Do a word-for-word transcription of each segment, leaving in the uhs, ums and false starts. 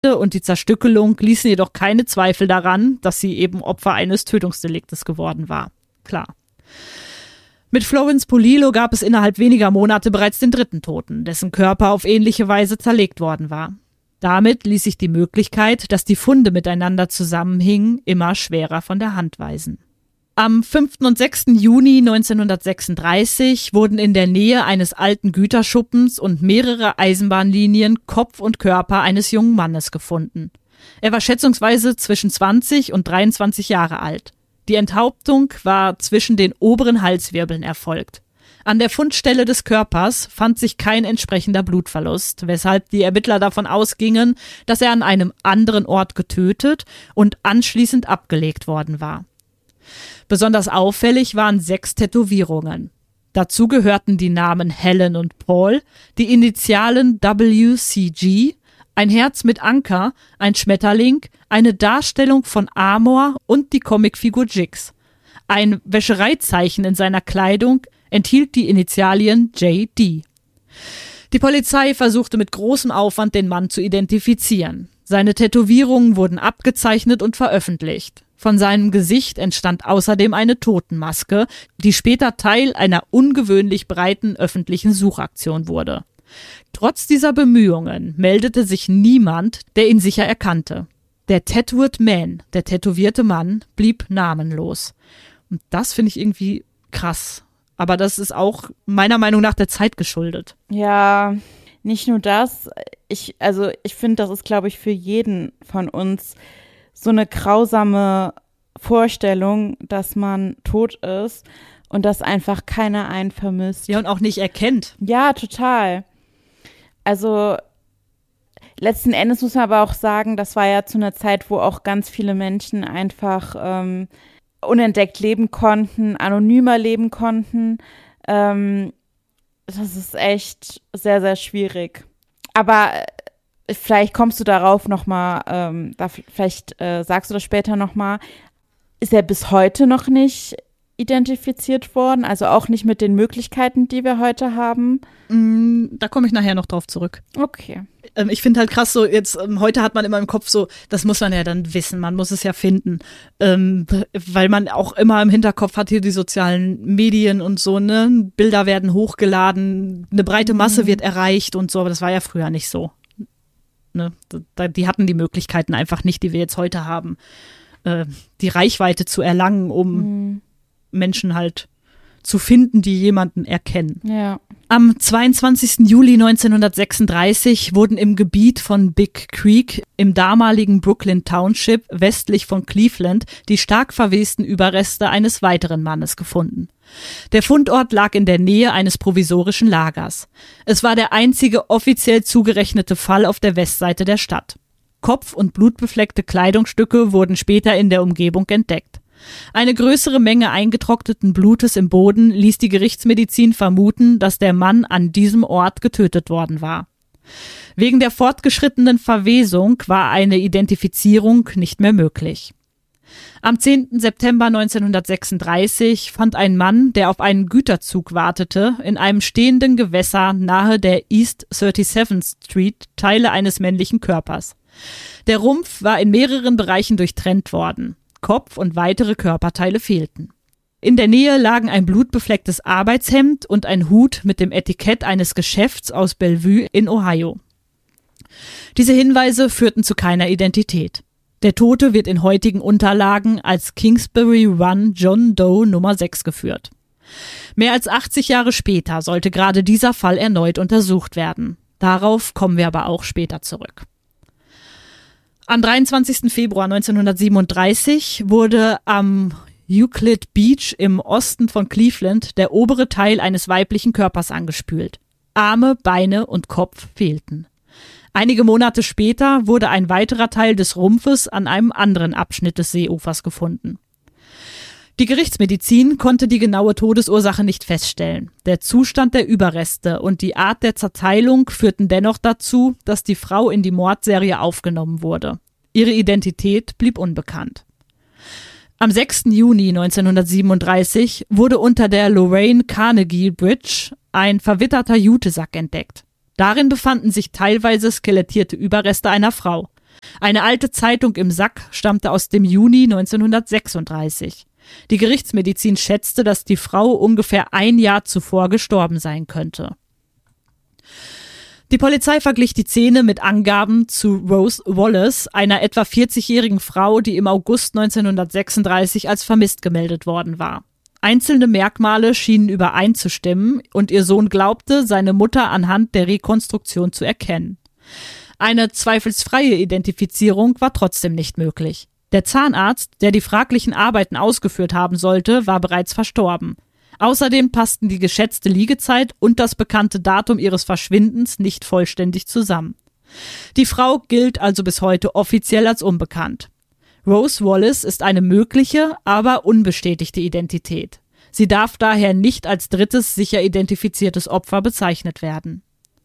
und die Zerstückelung ließen jedoch keine Zweifel daran, dass sie eben Opfer eines Tötungsdeliktes geworden war. Klar. Mit Florence Polillo gab es innerhalb weniger Monate bereits den dritten Toten, dessen Körper auf ähnliche Weise zerlegt worden war. Damit ließ sich die Möglichkeit, dass die Funde miteinander zusammenhingen, immer schwerer von der Hand weisen. Am fünften und sechsten Juni neunzehnhundertsechsunddreißig wurden in der Nähe eines alten Güterschuppens und mehrere Eisenbahnlinien Kopf und Körper eines jungen Mannes gefunden. Er war schätzungsweise zwischen zwanzig und dreiundzwanzig Jahre alt. Die Enthauptung war zwischen den oberen Halswirbeln erfolgt. An der Fundstelle des Körpers fand sich kein entsprechender Blutverlust, weshalb die Ermittler davon ausgingen, dass er an einem anderen Ort getötet und anschließend abgelegt worden war. Besonders auffällig waren sechs Tätowierungen. Dazu gehörten die Namen Helen und Paul, die Initialen W C G, ein Herz mit Anker, ein Schmetterling, eine Darstellung von Amor und die Comicfigur Jigs. Ein Wäschereizeichen in seiner Kleidung enthielt die Initialien J D. Die Polizei versuchte mit großem Aufwand, den Mann zu identifizieren. Seine Tätowierungen wurden abgezeichnet und veröffentlicht. Von seinem Gesicht entstand außerdem eine Totenmaske, die später Teil einer ungewöhnlich breiten öffentlichen Suchaktion wurde. Trotz dieser Bemühungen meldete sich niemand, der ihn sicher erkannte. Der Tattooed Man, der tätowierte Mann, blieb namenlos. Und das finde ich irgendwie krass. Aber das ist auch meiner Meinung nach der Zeit geschuldet. Ja, nicht nur das. Ich, also ich finde, das ist, glaube ich, für jeden von uns so eine grausame Vorstellung, dass man tot ist und dass einfach keiner einen vermisst. Ja, und auch nicht erkennt. Ja, total. Also letzten Endes muss man aber auch sagen, das war ja zu einer Zeit, wo auch ganz viele Menschen einfach ähm, unentdeckt leben konnten, anonymer leben konnten. Ähm, das ist echt sehr, sehr schwierig. Aber äh, vielleicht kommst du darauf nochmal, ähm, da, vielleicht äh, sagst du das später nochmal. Ist er bis heute noch nicht identifiziert worden? Also auch nicht mit den Möglichkeiten, die wir heute haben? Mm, da komme ich nachher noch drauf zurück. Okay. Ähm, ich finde halt krass, so jetzt, ähm, heute hat man immer im Kopf so, das muss man ja dann wissen, man muss es ja finden. Ähm, weil man auch immer im Hinterkopf hat hier die sozialen Medien und so, ne? Bilder werden hochgeladen, eine breite Masse mhm. wird erreicht und so, aber das war ja früher nicht so. Ne? Da, die hatten die Möglichkeiten einfach nicht, die wir jetzt heute haben, äh, die Reichweite zu erlangen, um mhm. Menschen halt zu finden, die jemanden erkennen. Ja. Am zweiundzwanzigsten Juli neunzehnhundertsechsunddreißig wurden im Gebiet von Big Creek im damaligen Brooklyn Township westlich von Cleveland die stark verwesten Überreste eines weiteren Mannes gefunden. Der Fundort lag in der Nähe eines provisorischen Lagers. Es war der einzige offiziell zugerechnete Fall auf der Westseite der Stadt. Kopf- und blutbefleckte Kleidungsstücke wurden später in der Umgebung entdeckt. Eine größere Menge eingetrockneten Blutes im Boden ließ die Gerichtsmedizin vermuten, dass der Mann an diesem Ort getötet worden war. Wegen der fortgeschrittenen Verwesung war eine Identifizierung nicht mehr möglich. Am zehnten September neunzehnhundertsechsunddreißig fand ein Mann, der auf einen Güterzug wartete, in einem stehenden Gewässer nahe der East thirty-seventh Street Teile eines männlichen Körpers. Der Rumpf war in mehreren Bereichen durchtrennt worden. Kopf und weitere Körperteile fehlten. In der Nähe lagen ein blutbeflecktes Arbeitshemd und ein Hut mit dem Etikett eines Geschäfts aus Bellevue in Ohio. Diese Hinweise führten zu keiner Identität. Der Tote wird in heutigen Unterlagen als Kingsbury Run John Doe Nummer sechs geführt. Mehr als achtzig Jahre später sollte gerade dieser Fall erneut untersucht werden. Darauf kommen wir aber auch später zurück. Am dreiundzwanzigsten Februar neunzehnhundertsiebenunddreißig wurde am Euclid Beach im Osten von Cleveland der obere Teil eines weiblichen Körpers angespült. Arme, Beine und Kopf fehlten. Einige Monate später wurde ein weiterer Teil des Rumpfes an einem anderen Abschnitt des Seeufers gefunden. Die Gerichtsmedizin konnte die genaue Todesursache nicht feststellen. Der Zustand der Überreste und die Art der Zerteilung führten dennoch dazu, dass die Frau in die Mordserie aufgenommen wurde. Ihre Identität blieb unbekannt. Am sechsten Juni neunzehnhundertsiebenunddreißig wurde unter der Lorraine Carnegie Bridge ein verwitterter Jutesack entdeckt. Darin befanden sich teilweise skelettierte Überreste einer Frau. Eine alte Zeitung im Sack stammte aus dem Juni neunzehnhundertsechsunddreißig. Die Gerichtsmedizin schätzte, dass die Frau ungefähr ein Jahr zuvor gestorben sein könnte. Die Polizei verglich die Szene mit Angaben zu Rose Wallace, einer etwa vierzigjährigen Frau, die im August neunzehnhundertsechsunddreißig als vermisst gemeldet worden war. Einzelne Merkmale schienen übereinzustimmen und ihr Sohn glaubte, seine Mutter anhand der Rekonstruktion zu erkennen. Eine zweifelsfreie Identifizierung war trotzdem nicht möglich. Der Zahnarzt, der die fraglichen Arbeiten ausgeführt haben sollte, war bereits verstorben. Außerdem passten die geschätzte Liegezeit und das bekannte Datum ihres Verschwindens nicht vollständig zusammen. Die Frau gilt also bis heute offiziell als unbekannt. Rose Wallace ist eine mögliche, aber unbestätigte Identität. Sie darf daher nicht als drittes sicher identifiziertes Opfer bezeichnet werden.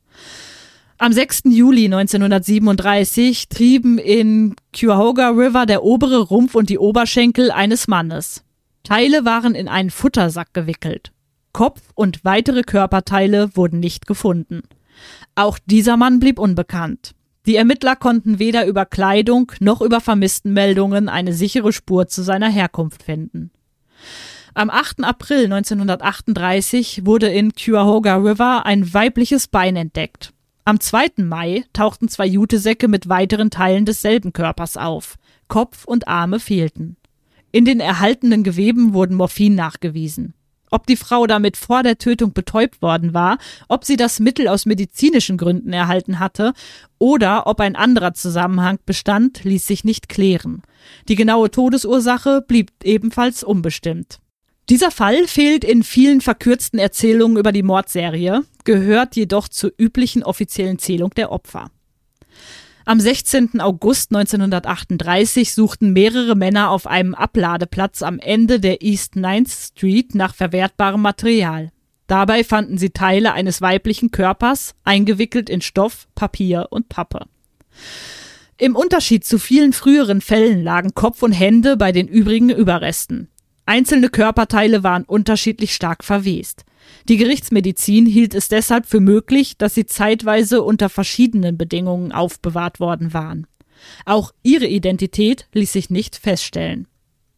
Am sechsten Juli neunzehnhundertsiebenunddreißig trieben in Cuyahoga River der obere Rumpf und die Oberschenkel eines Mannes. Teile waren in einen Futtersack gewickelt. Kopf und weitere Körperteile wurden nicht gefunden. Auch dieser Mann blieb unbekannt. Die Ermittler konnten weder über Kleidung noch über Vermisstenmeldungen eine sichere Spur zu seiner Herkunft finden. Am achten April neunzehnhundertachtunddreißig wurde in Cuyahoga River ein weibliches Bein entdeckt. Am zweiten Mai tauchten zwei Jutesäcke mit weiteren Teilen desselben Körpers auf. Kopf und Arme fehlten. In den erhaltenen Geweben wurden Morphin nachgewiesen. Ob die Frau damit vor der Tötung betäubt worden war, ob sie das Mittel aus medizinischen Gründen erhalten hatte oder ob ein anderer Zusammenhang bestand, ließ sich nicht klären. Die genaue Todesursache blieb ebenfalls unbestimmt. Dieser Fall fehlt in vielen verkürzten Erzählungen über die Mordserie, gehört jedoch zur üblichen offiziellen Zählung der Opfer. Am sechzehnten August neunzehnhundertachtunddreißig suchten mehrere Männer auf einem Abladeplatz am Ende der East ninth Street nach verwertbarem Material. Dabei fanden sie Teile eines weiblichen Körpers, eingewickelt in Stoff, Papier und Pappe. Im Unterschied zu vielen früheren Fällen lagen Kopf und Hände bei den übrigen Überresten. Einzelne Körperteile waren unterschiedlich stark verwest. Die Gerichtsmedizin hielt es deshalb für möglich, dass sie zeitweise unter verschiedenen Bedingungen aufbewahrt worden waren. Auch ihre Identität ließ sich nicht feststellen.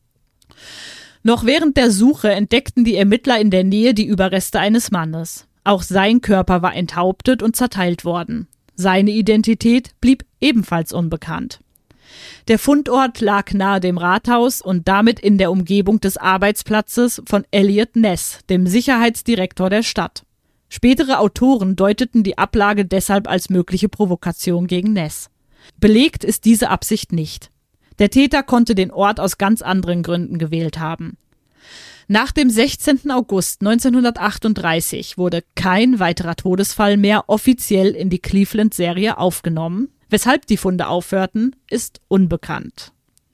Noch während der Suche entdeckten die Ermittler in der Nähe die Überreste eines Mannes. Auch sein Körper war enthauptet und zerteilt worden. Seine Identität blieb ebenfalls unbekannt. Der Fundort lag nahe dem Rathaus und damit in der Umgebung des Arbeitsplatzes von Eliot Ness, dem Sicherheitsdirektor der Stadt. Spätere Autoren deuteten die Ablage deshalb als mögliche Provokation gegen Ness. Belegt ist diese Absicht nicht. Der Täter konnte den Ort aus ganz anderen Gründen gewählt haben. Nach dem sechzehnten August neunzehnhundertachtunddreißig wurde kein weiterer Todesfall mehr offiziell in die Cleveland-Serie aufgenommen. Weshalb die Funde aufhörten, ist unbekannt.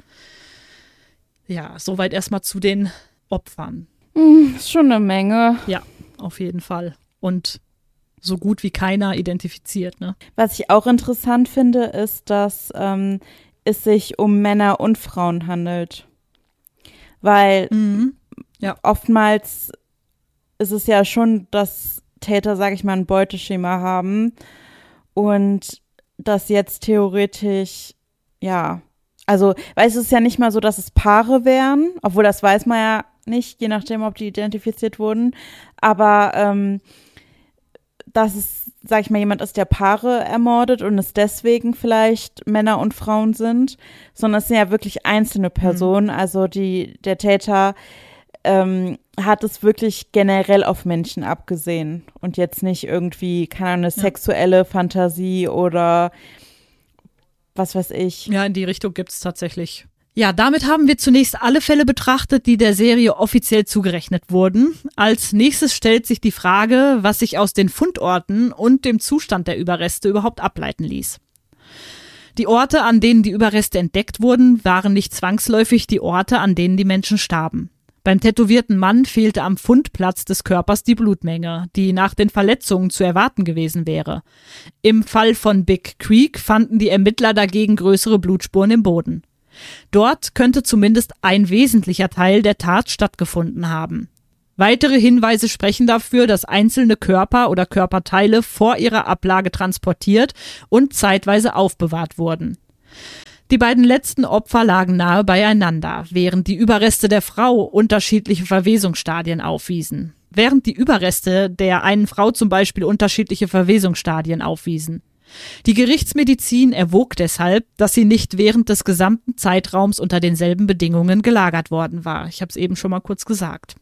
Ja, soweit erstmal zu den Opfern. Mm, ist schon eine Menge. Ja, auf jeden Fall. Und so gut wie keiner identifiziert, ne? Was ich auch interessant finde, ist, dass ähm, es sich um Männer und Frauen handelt. Weil mhm. ja. oftmals ist es ja schon, dass Täter, sag ich mal, ein Beuteschema haben und dass jetzt theoretisch, ja, also, weil es ist ja nicht mal so, dass es Paare wären, obwohl das weiß man ja nicht, je nachdem, ob die identifiziert wurden, aber ähm, dass es, sag ich mal, jemand ist, der Paare ermordet und es deswegen vielleicht Männer und Frauen sind, sondern es sind ja wirklich einzelne Personen, mhm. also die, der Täter ähm, hat es wirklich generell auf Menschen abgesehen und jetzt nicht irgendwie, keine Ahnung, eine ja. sexuelle Fantasie oder was weiß ich. Ja, in die Richtung gibt's tatsächlich. Ja, damit haben wir zunächst alle Fälle betrachtet, die der Serie offiziell zugerechnet wurden. Als nächstes stellt sich die Frage, was sich aus den Fundorten und dem Zustand der Überreste überhaupt ableiten ließ. Die Orte, an denen die Überreste entdeckt wurden, waren nicht zwangsläufig die Orte, an denen die Menschen starben. Beim tätowierten Mann fehlte am Fundplatz des Körpers die Blutmenge, die nach den Verletzungen zu erwarten gewesen wäre. Im Fall von Big Creek fanden die Ermittler dagegen größere Blutspuren im Boden. Dort könnte zumindest ein wesentlicher Teil der Tat stattgefunden haben. Weitere Hinweise sprechen dafür, dass einzelne Körper oder Körperteile vor ihrer Ablage transportiert und zeitweise aufbewahrt wurden. Die beiden letzten Opfer lagen nahe beieinander, während die Überreste der Frau unterschiedliche Verwesungsstadien aufwiesen. Während die Überreste der einen Frau zum Beispiel unterschiedliche Verwesungsstadien aufwiesen. Die Gerichtsmedizin erwog deshalb, dass sie nicht während des gesamten Zeitraums unter denselben Bedingungen gelagert worden war. Ich habe es eben schon mal kurz gesagt.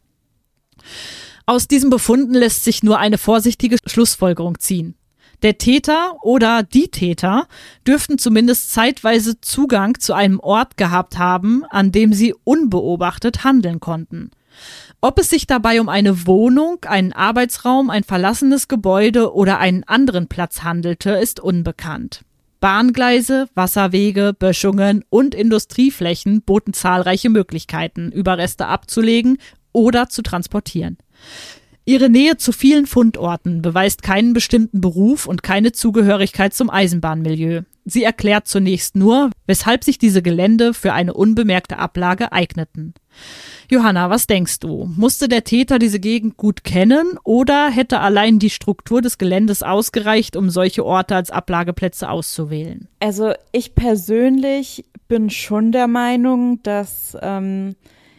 Aus diesen Befunden lässt sich nur eine vorsichtige Schlussfolgerung ziehen. Der Täter oder die Täter dürften zumindest zeitweise Zugang zu einem Ort gehabt haben, an dem sie unbeobachtet handeln konnten. Ob es sich dabei um eine Wohnung, einen Arbeitsraum, ein verlassenes Gebäude oder einen anderen Platz handelte, ist unbekannt. Bahngleise, Wasserwege, Böschungen und Industrieflächen boten zahlreiche Möglichkeiten, Überreste abzulegen oder zu transportieren. Ihre Nähe zu vielen Fundorten beweist keinen bestimmten Beruf und keine Zugehörigkeit zum Eisenbahnmilieu. Sie erklärt zunächst nur, weshalb sich diese Gelände für eine unbemerkte Ablage eigneten. Johanna, was denkst du? Musste der Täter diese Gegend gut kennen oder hätte allein die Struktur des Geländes ausgereicht, um solche Orte als Ablageplätze auszuwählen? Also ich persönlich bin schon der Meinung, dass ähm,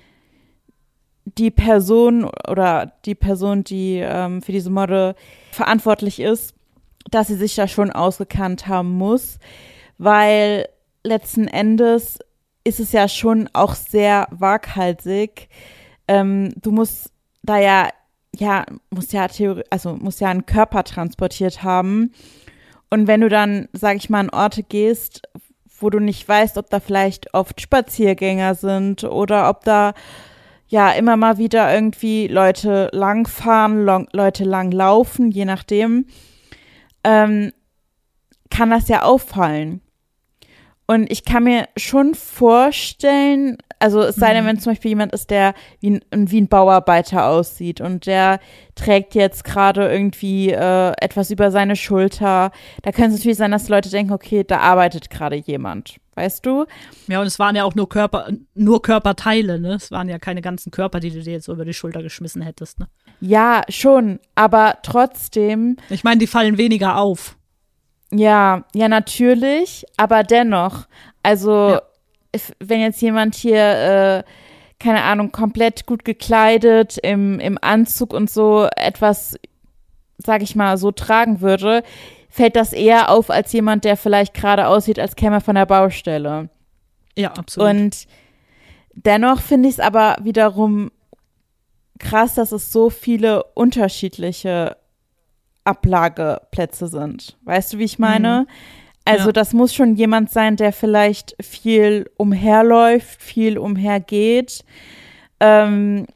die Person oder die Person, die ähm, für diese Morde verantwortlich ist, dass sie sich da schon ausgekannt haben muss, weil letzten Endes ist es ja schon auch sehr waghalsig. Ähm, du musst da ja, ja, musst ja Theorie, also musst ja einen Körper transportiert haben. Und wenn du dann, sag ich mal, an Orte gehst, wo du nicht weißt, ob da vielleicht oft Spaziergänger sind oder ob da ja immer mal wieder irgendwie Leute langfahren, long, Leute langlaufen, je nachdem, ähm, kann das ja auffallen. Und ich kann mir schon vorstellen, also es sei denn, wenn zum Beispiel jemand ist, der wie ein, wie ein Bauarbeiter aussieht und der trägt jetzt gerade irgendwie äh, etwas über seine Schulter, da kann es natürlich sein, dass Leute denken, okay, da arbeitet gerade jemand, weißt du? Ja, und es waren ja auch nur Körper, nur Körperteile, ne? Es waren ja keine ganzen Körper, die du dir jetzt über die Schulter geschmissen hättest, ne? Ja, schon, aber trotzdem. Ich meine, die fallen weniger auf. Ja, ja, natürlich, aber dennoch, also ja. Wenn jetzt jemand hier, äh, keine Ahnung, komplett gut gekleidet, im, im Anzug und so etwas, sag ich mal, so tragen würde, fällt das eher auf als jemand, der vielleicht gerade aussieht, als käme er von der Baustelle. Ja, absolut. Und dennoch finde ich es aber wiederum krass, dass es so viele unterschiedliche Ablageplätze sind. Weißt du, wie ich meine? Mhm. Also ja. Das muss schon jemand sein, der vielleicht viel umherläuft, viel umhergeht, ähm,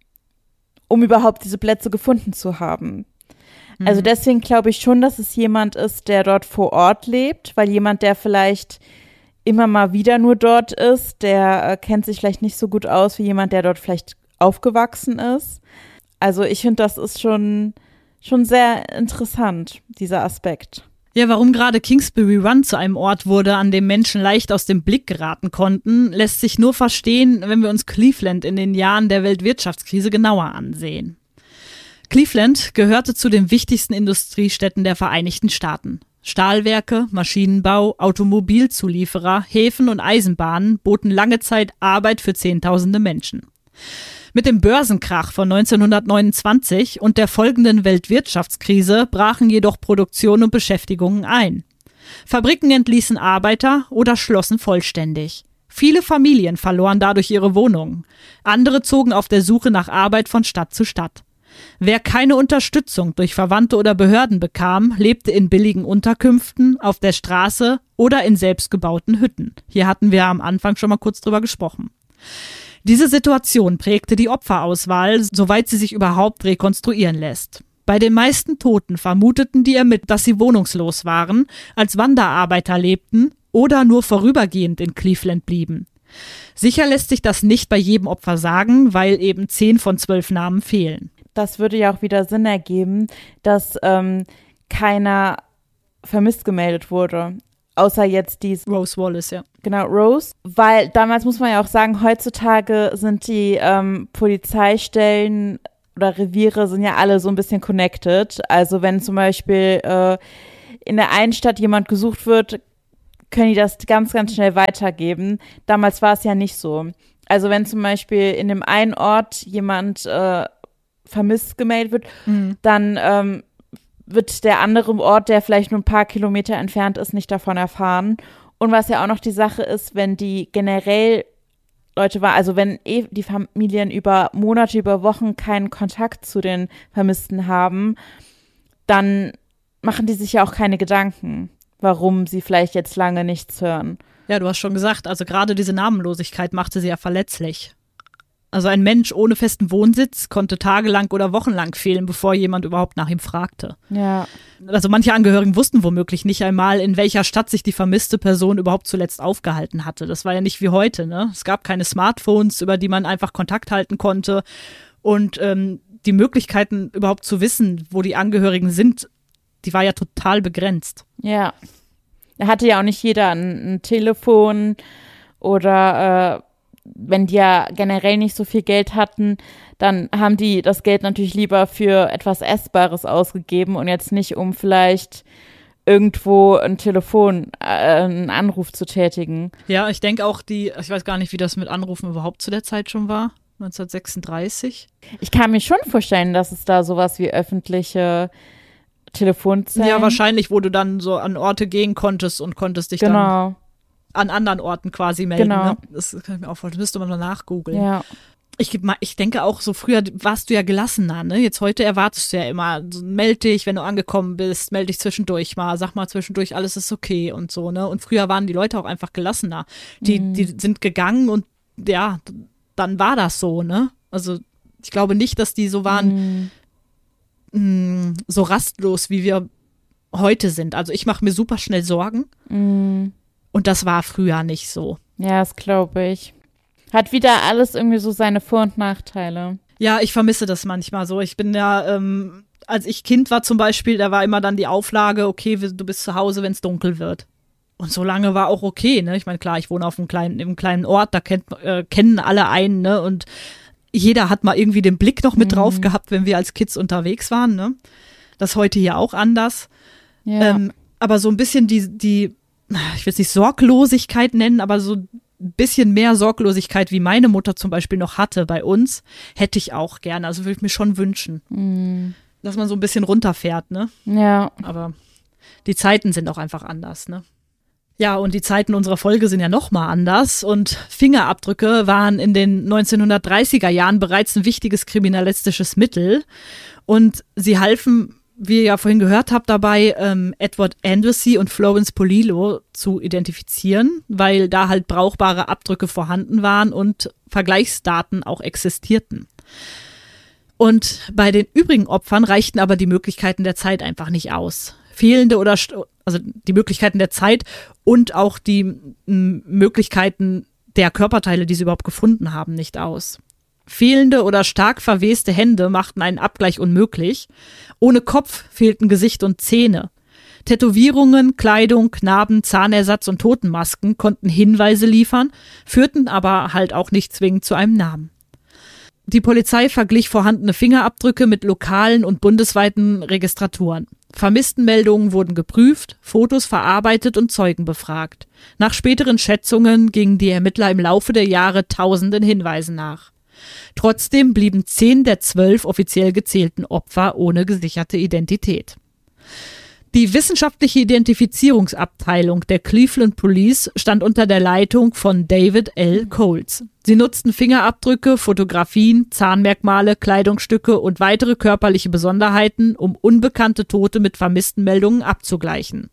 um überhaupt diese Plätze gefunden zu haben. Mhm. Also deswegen glaube ich schon, dass es jemand ist, der dort vor Ort lebt, weil jemand, der vielleicht immer mal wieder nur dort ist, der äh, kennt sich vielleicht nicht so gut aus wie jemand, der dort vielleicht aufgewachsen ist. Also ich finde, das ist schon Schon sehr interessant, dieser Aspekt. Ja, warum gerade Kingsbury Run zu einem Ort wurde, an dem Menschen leicht aus dem Blick geraten konnten, lässt sich nur verstehen, wenn wir uns Cleveland in den Jahren der Weltwirtschaftskrise genauer ansehen. Cleveland gehörte zu den wichtigsten Industriestädten der Vereinigten Staaten. Stahlwerke, Maschinenbau, Automobilzulieferer, Häfen und Eisenbahnen boten lange Zeit Arbeit für Zehntausende Menschen. Mit dem Börsenkrach von neunzehnhundertneunundzwanzig und der folgenden Weltwirtschaftskrise brachen jedoch Produktion und Beschäftigungen ein. Fabriken entließen Arbeiter oder schlossen vollständig. Viele Familien verloren dadurch ihre Wohnungen. Andere zogen auf der Suche nach Arbeit von Stadt zu Stadt. Wer keine Unterstützung durch Verwandte oder Behörden bekam, lebte in billigen Unterkünften, auf der Straße oder in selbstgebauten Hütten. Hier hatten wir am Anfang schon mal kurz drüber gesprochen. Diese Situation prägte die Opferauswahl, soweit sie sich überhaupt rekonstruieren lässt. Bei den meisten Toten vermuteten die Ermittler, dass sie wohnungslos waren, als Wanderarbeiter lebten oder nur vorübergehend in Cleveland blieben. Sicher lässt sich das nicht bei jedem Opfer sagen, weil eben zehn von zwölf Namen fehlen. Das würde ja auch wieder Sinn ergeben, dass ähm, keiner vermisst gemeldet wurde. Außer jetzt die Rose Wallace, ja. Genau, Rose. Weil damals muss man ja auch sagen, heutzutage sind die ähm, Polizeistellen oder Reviere sind ja alle so ein bisschen connected. Also wenn zum Beispiel äh, in der einen Stadt jemand gesucht wird, können die das ganz, ganz schnell weitergeben. Damals war es ja nicht so. Also wenn zum Beispiel in dem einen Ort jemand äh, vermisst gemeldet wird, mhm. dann ähm, wird der andere Ort, der vielleicht nur ein paar Kilometer entfernt ist, nicht davon erfahren. Und was ja auch noch die Sache ist, wenn die generell Leute waren, also wenn eh die Familien über Monate, über Wochen keinen Kontakt zu den Vermissten haben, dann machen die sich ja auch keine Gedanken, warum sie vielleicht jetzt lange nichts hören. Ja, du hast schon gesagt, also gerade diese Namenlosigkeit machte sie ja verletzlich. Also ein Mensch ohne festen Wohnsitz konnte tagelang oder wochenlang fehlen, bevor jemand überhaupt nach ihm fragte. Ja. Also manche Angehörigen wussten womöglich nicht einmal, in welcher Stadt sich die vermisste Person überhaupt zuletzt aufgehalten hatte. Das war ja nicht wie heute, ne? Es gab keine Smartphones, über die man einfach Kontakt halten konnte. Und ähm, die Möglichkeiten überhaupt zu wissen, wo die Angehörigen sind, die war ja total begrenzt. Ja. Da hatte ja auch nicht jeder ein, ein Telefon oder äh, wenn die ja generell nicht so viel Geld hatten, dann haben die das Geld natürlich lieber für etwas Essbares ausgegeben und jetzt nicht, um vielleicht irgendwo ein Telefon, äh, einen Anruf zu tätigen. Ja, ich denke auch die, ich weiß gar nicht, wie das mit Anrufen überhaupt zu der Zeit schon war, neunzehnhundertsechsunddreißig. Ich kann mir schon vorstellen, dass es da sowas wie öffentliche Telefonzellen. Ja, wahrscheinlich, wo du dann so an Orte gehen konntest und konntest dich genau. dann an anderen Orten quasi melden. Genau. Ne? Das kann ich mir auch vorstellen. Das müsste man mal nachgoogeln. Ja. Ich, ich denke auch, so früher warst du ja gelassener, ne? Jetzt heute erwartest du ja immer, so, meld dich, wenn du angekommen bist, meld dich zwischendurch mal, sag mal zwischendurch, alles ist okay und so, ne? Und früher waren die Leute auch einfach gelassener. Die, mhm. die sind gegangen und ja, dann war das so, ne? Also ich glaube nicht, dass die so waren, mhm. mh, so rastlos, wie wir heute sind. Also ich mache mir super schnell Sorgen. Mhm. Und das war früher nicht so. Ja, das glaube ich. Hat wieder alles irgendwie so seine Vor- und Nachteile. Ja, ich vermisse das manchmal so. Ich bin ja, ähm, als ich Kind war zum Beispiel, da war immer dann die Auflage, okay, du bist zu Hause, wenn es dunkel wird. Und so lange war auch okay, ne? Ich meine, klar, ich wohne auf einem kleinen, einem kleinen Ort, da kennt, äh, kennen alle einen, ne? Und jeder hat mal irgendwie den Blick noch mit mhm. drauf gehabt, wenn wir als Kids unterwegs waren, ne? Das ist heute hier auch anders. Ja. Ähm, aber so ein bisschen die, die ich will es nicht Sorglosigkeit nennen, aber so ein bisschen mehr Sorglosigkeit, wie meine Mutter zum Beispiel noch hatte bei uns, hätte ich auch gerne. Also würde ich mir schon wünschen, mm. dass man so ein bisschen runterfährt, ne? Ja. Aber die Zeiten sind auch einfach anders, ne? Ja, und die Zeiten unserer Folge sind ja noch mal anders und Fingerabdrücke waren in den neunzehnhundertdreißiger Jahren bereits ein wichtiges kriminalistisches Mittel und sie halfen, wie ihr ja vorhin gehört habt, dabei ähm, Edward Andrassy und Florence Polillo zu identifizieren, weil da halt brauchbare Abdrücke vorhanden waren und Vergleichsdaten auch existierten. Und bei den übrigen Opfern reichten aber die Möglichkeiten der Zeit einfach nicht aus. Fehlende oder, also die Möglichkeiten der Zeit und auch die m, Möglichkeiten der Körperteile, die sie überhaupt gefunden haben, nicht aus. Fehlende oder stark verweste Hände machten einen Abgleich unmöglich. Ohne Kopf fehlten Gesicht und Zähne. Tätowierungen, Kleidung, Narben, Zahnersatz und Totenmasken konnten Hinweise liefern, führten aber halt auch nicht zwingend zu einem Namen. Die Polizei verglich vorhandene Fingerabdrücke mit lokalen und bundesweiten Registraturen. Vermisstenmeldungen wurden geprüft, Fotos verarbeitet und Zeugen befragt. Nach späteren Schätzungen gingen die Ermittler im Laufe der Jahre tausenden Hinweisen nach. Trotzdem blieben zehn der zwölf offiziell gezählten Opfer ohne gesicherte Identität. Die wissenschaftliche Identifizierungsabteilung der Cleveland Police stand unter der Leitung von David L. Coles. Sie nutzten Fingerabdrücke, Fotografien, Zahnmerkmale, Kleidungsstücke und weitere körperliche Besonderheiten, um unbekannte Tote mit Vermisstenmeldungen abzugleichen.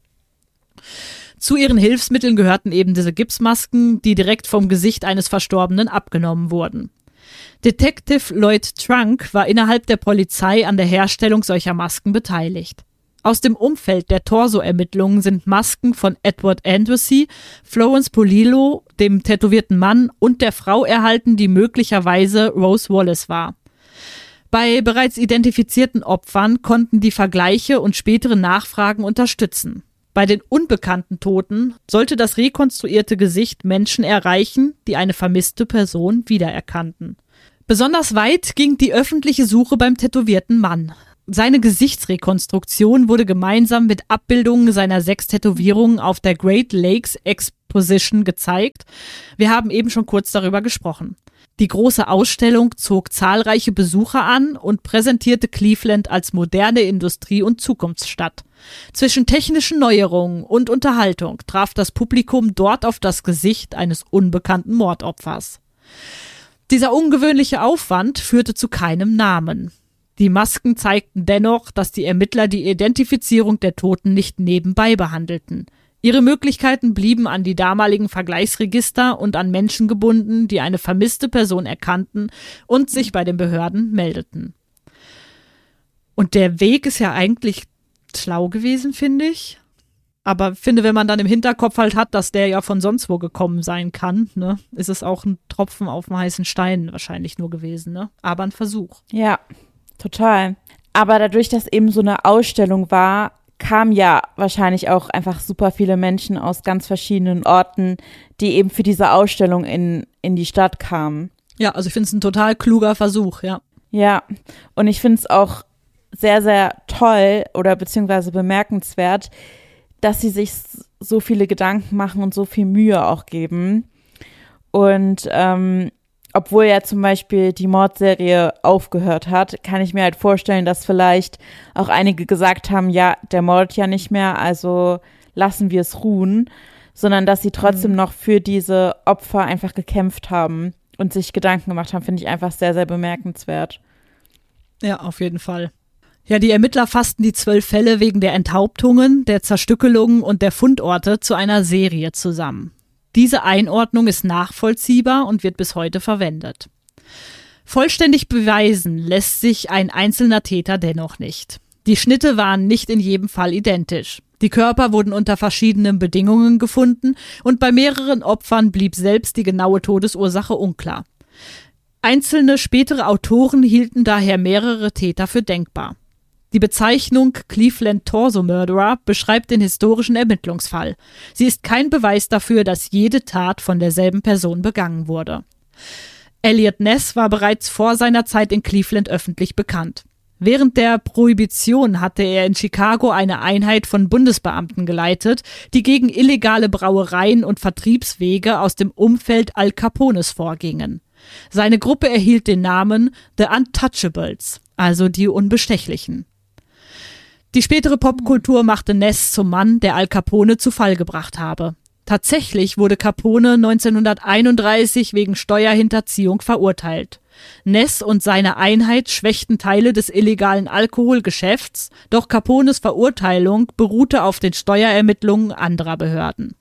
Zu ihren Hilfsmitteln gehörten eben diese Gipsmasken, die direkt vom Gesicht eines Verstorbenen abgenommen wurden. Detective Lloyd Trunk war innerhalb der Polizei an der Herstellung solcher Masken beteiligt. Aus dem Umfeld der Torso-Ermittlungen sind Masken von Edward Andrassy, Florence Polillo, dem tätowierten Mann und der Frau erhalten, die möglicherweise Rose Wallace war. Bei bereits identifizierten Opfern konnten die Vergleiche und spätere Nachfragen unterstützen. Bei den unbekannten Toten sollte das rekonstruierte Gesicht Menschen erreichen, die eine vermisste Person wiedererkannten. Besonders weit ging die öffentliche Suche beim tätowierten Mann. Seine Gesichtsrekonstruktion wurde gemeinsam mit Abbildungen seiner sechs Tätowierungen auf der Great Lakes Exposition gezeigt. Wir haben eben schon kurz darüber gesprochen. Die große Ausstellung zog zahlreiche Besucher an und präsentierte Cleveland als moderne Industrie- und Zukunftsstadt. Zwischen technischen Neuerungen und Unterhaltung traf das Publikum dort auf das Gesicht eines unbekannten Mordopfers. Dieser ungewöhnliche Aufwand führte zu keinem Namen. Die Masken zeigten dennoch, dass die Ermittler die Identifizierung der Toten nicht nebenbei behandelten. Ihre Möglichkeiten blieben an die damaligen Vergleichsregister und an Menschen gebunden, die eine vermisste Person erkannten und sich bei den Behörden meldeten. Und der Weg ist ja eigentlich schlau gewesen, finde ich. Aber finde, wenn man dann im Hinterkopf halt hat, dass der ja von sonst wo gekommen sein kann, ne, ist es auch ein Tropfen auf dem heißen Stein wahrscheinlich nur gewesen, ne? Aber ein Versuch. Ja, total. Aber dadurch, dass eben so eine Ausstellung war, kamen ja wahrscheinlich auch einfach super viele Menschen aus ganz verschiedenen Orten, die eben für diese Ausstellung in, in die Stadt kamen. Ja, also ich finde es ein total kluger Versuch, ja. Ja, und ich finde es auch sehr, sehr toll oder beziehungsweise bemerkenswert, dass sie sich so viele Gedanken machen und so viel Mühe auch geben. Und ähm, obwohl ja zum Beispiel die Mordserie aufgehört hat, kann ich mir halt vorstellen, dass vielleicht auch einige gesagt haben, ja, der mordet ja nicht mehr, also lassen wir es ruhen, sondern dass sie trotzdem mhm. noch für diese Opfer einfach gekämpft haben und sich Gedanken gemacht haben, finde ich einfach sehr, sehr bemerkenswert. Ja, auf jeden Fall. Ja, die Ermittler fassten die zwölf Fälle wegen der Enthauptungen, der Zerstückelungen und der Fundorte zu einer Serie zusammen. Diese Einordnung ist nachvollziehbar und wird bis heute verwendet. Vollständig beweisen lässt sich ein einzelner Täter dennoch nicht. Die Schnitte waren nicht in jedem Fall identisch. Die Körper wurden unter verschiedenen Bedingungen gefunden und bei mehreren Opfern blieb selbst die genaue Todesursache unklar. Einzelne spätere Autoren hielten daher mehrere Täter für denkbar. Die Bezeichnung Cleveland Torso Murderer beschreibt den historischen Ermittlungsfall. Sie ist kein Beweis dafür, dass jede Tat von derselben Person begangen wurde. Eliot Ness war bereits vor seiner Zeit in Cleveland öffentlich bekannt. Während der Prohibition hatte er in Chicago eine Einheit von Bundesbeamten geleitet, die gegen illegale Brauereien und Vertriebswege aus dem Umfeld Al Capones vorgingen. Seine Gruppe erhielt den Namen The Untouchables, also die Unbestechlichen. Die spätere Popkultur machte Ness zum Mann, der Al Capone zu Fall gebracht habe. Tatsächlich wurde Capone neunzehnhunderteinunddreißig wegen Steuerhinterziehung verurteilt. Ness und seine Einheit schwächten Teile des illegalen Alkoholgeschäfts, doch Capones Verurteilung beruhte auf den Steuerermittlungen anderer Behörden.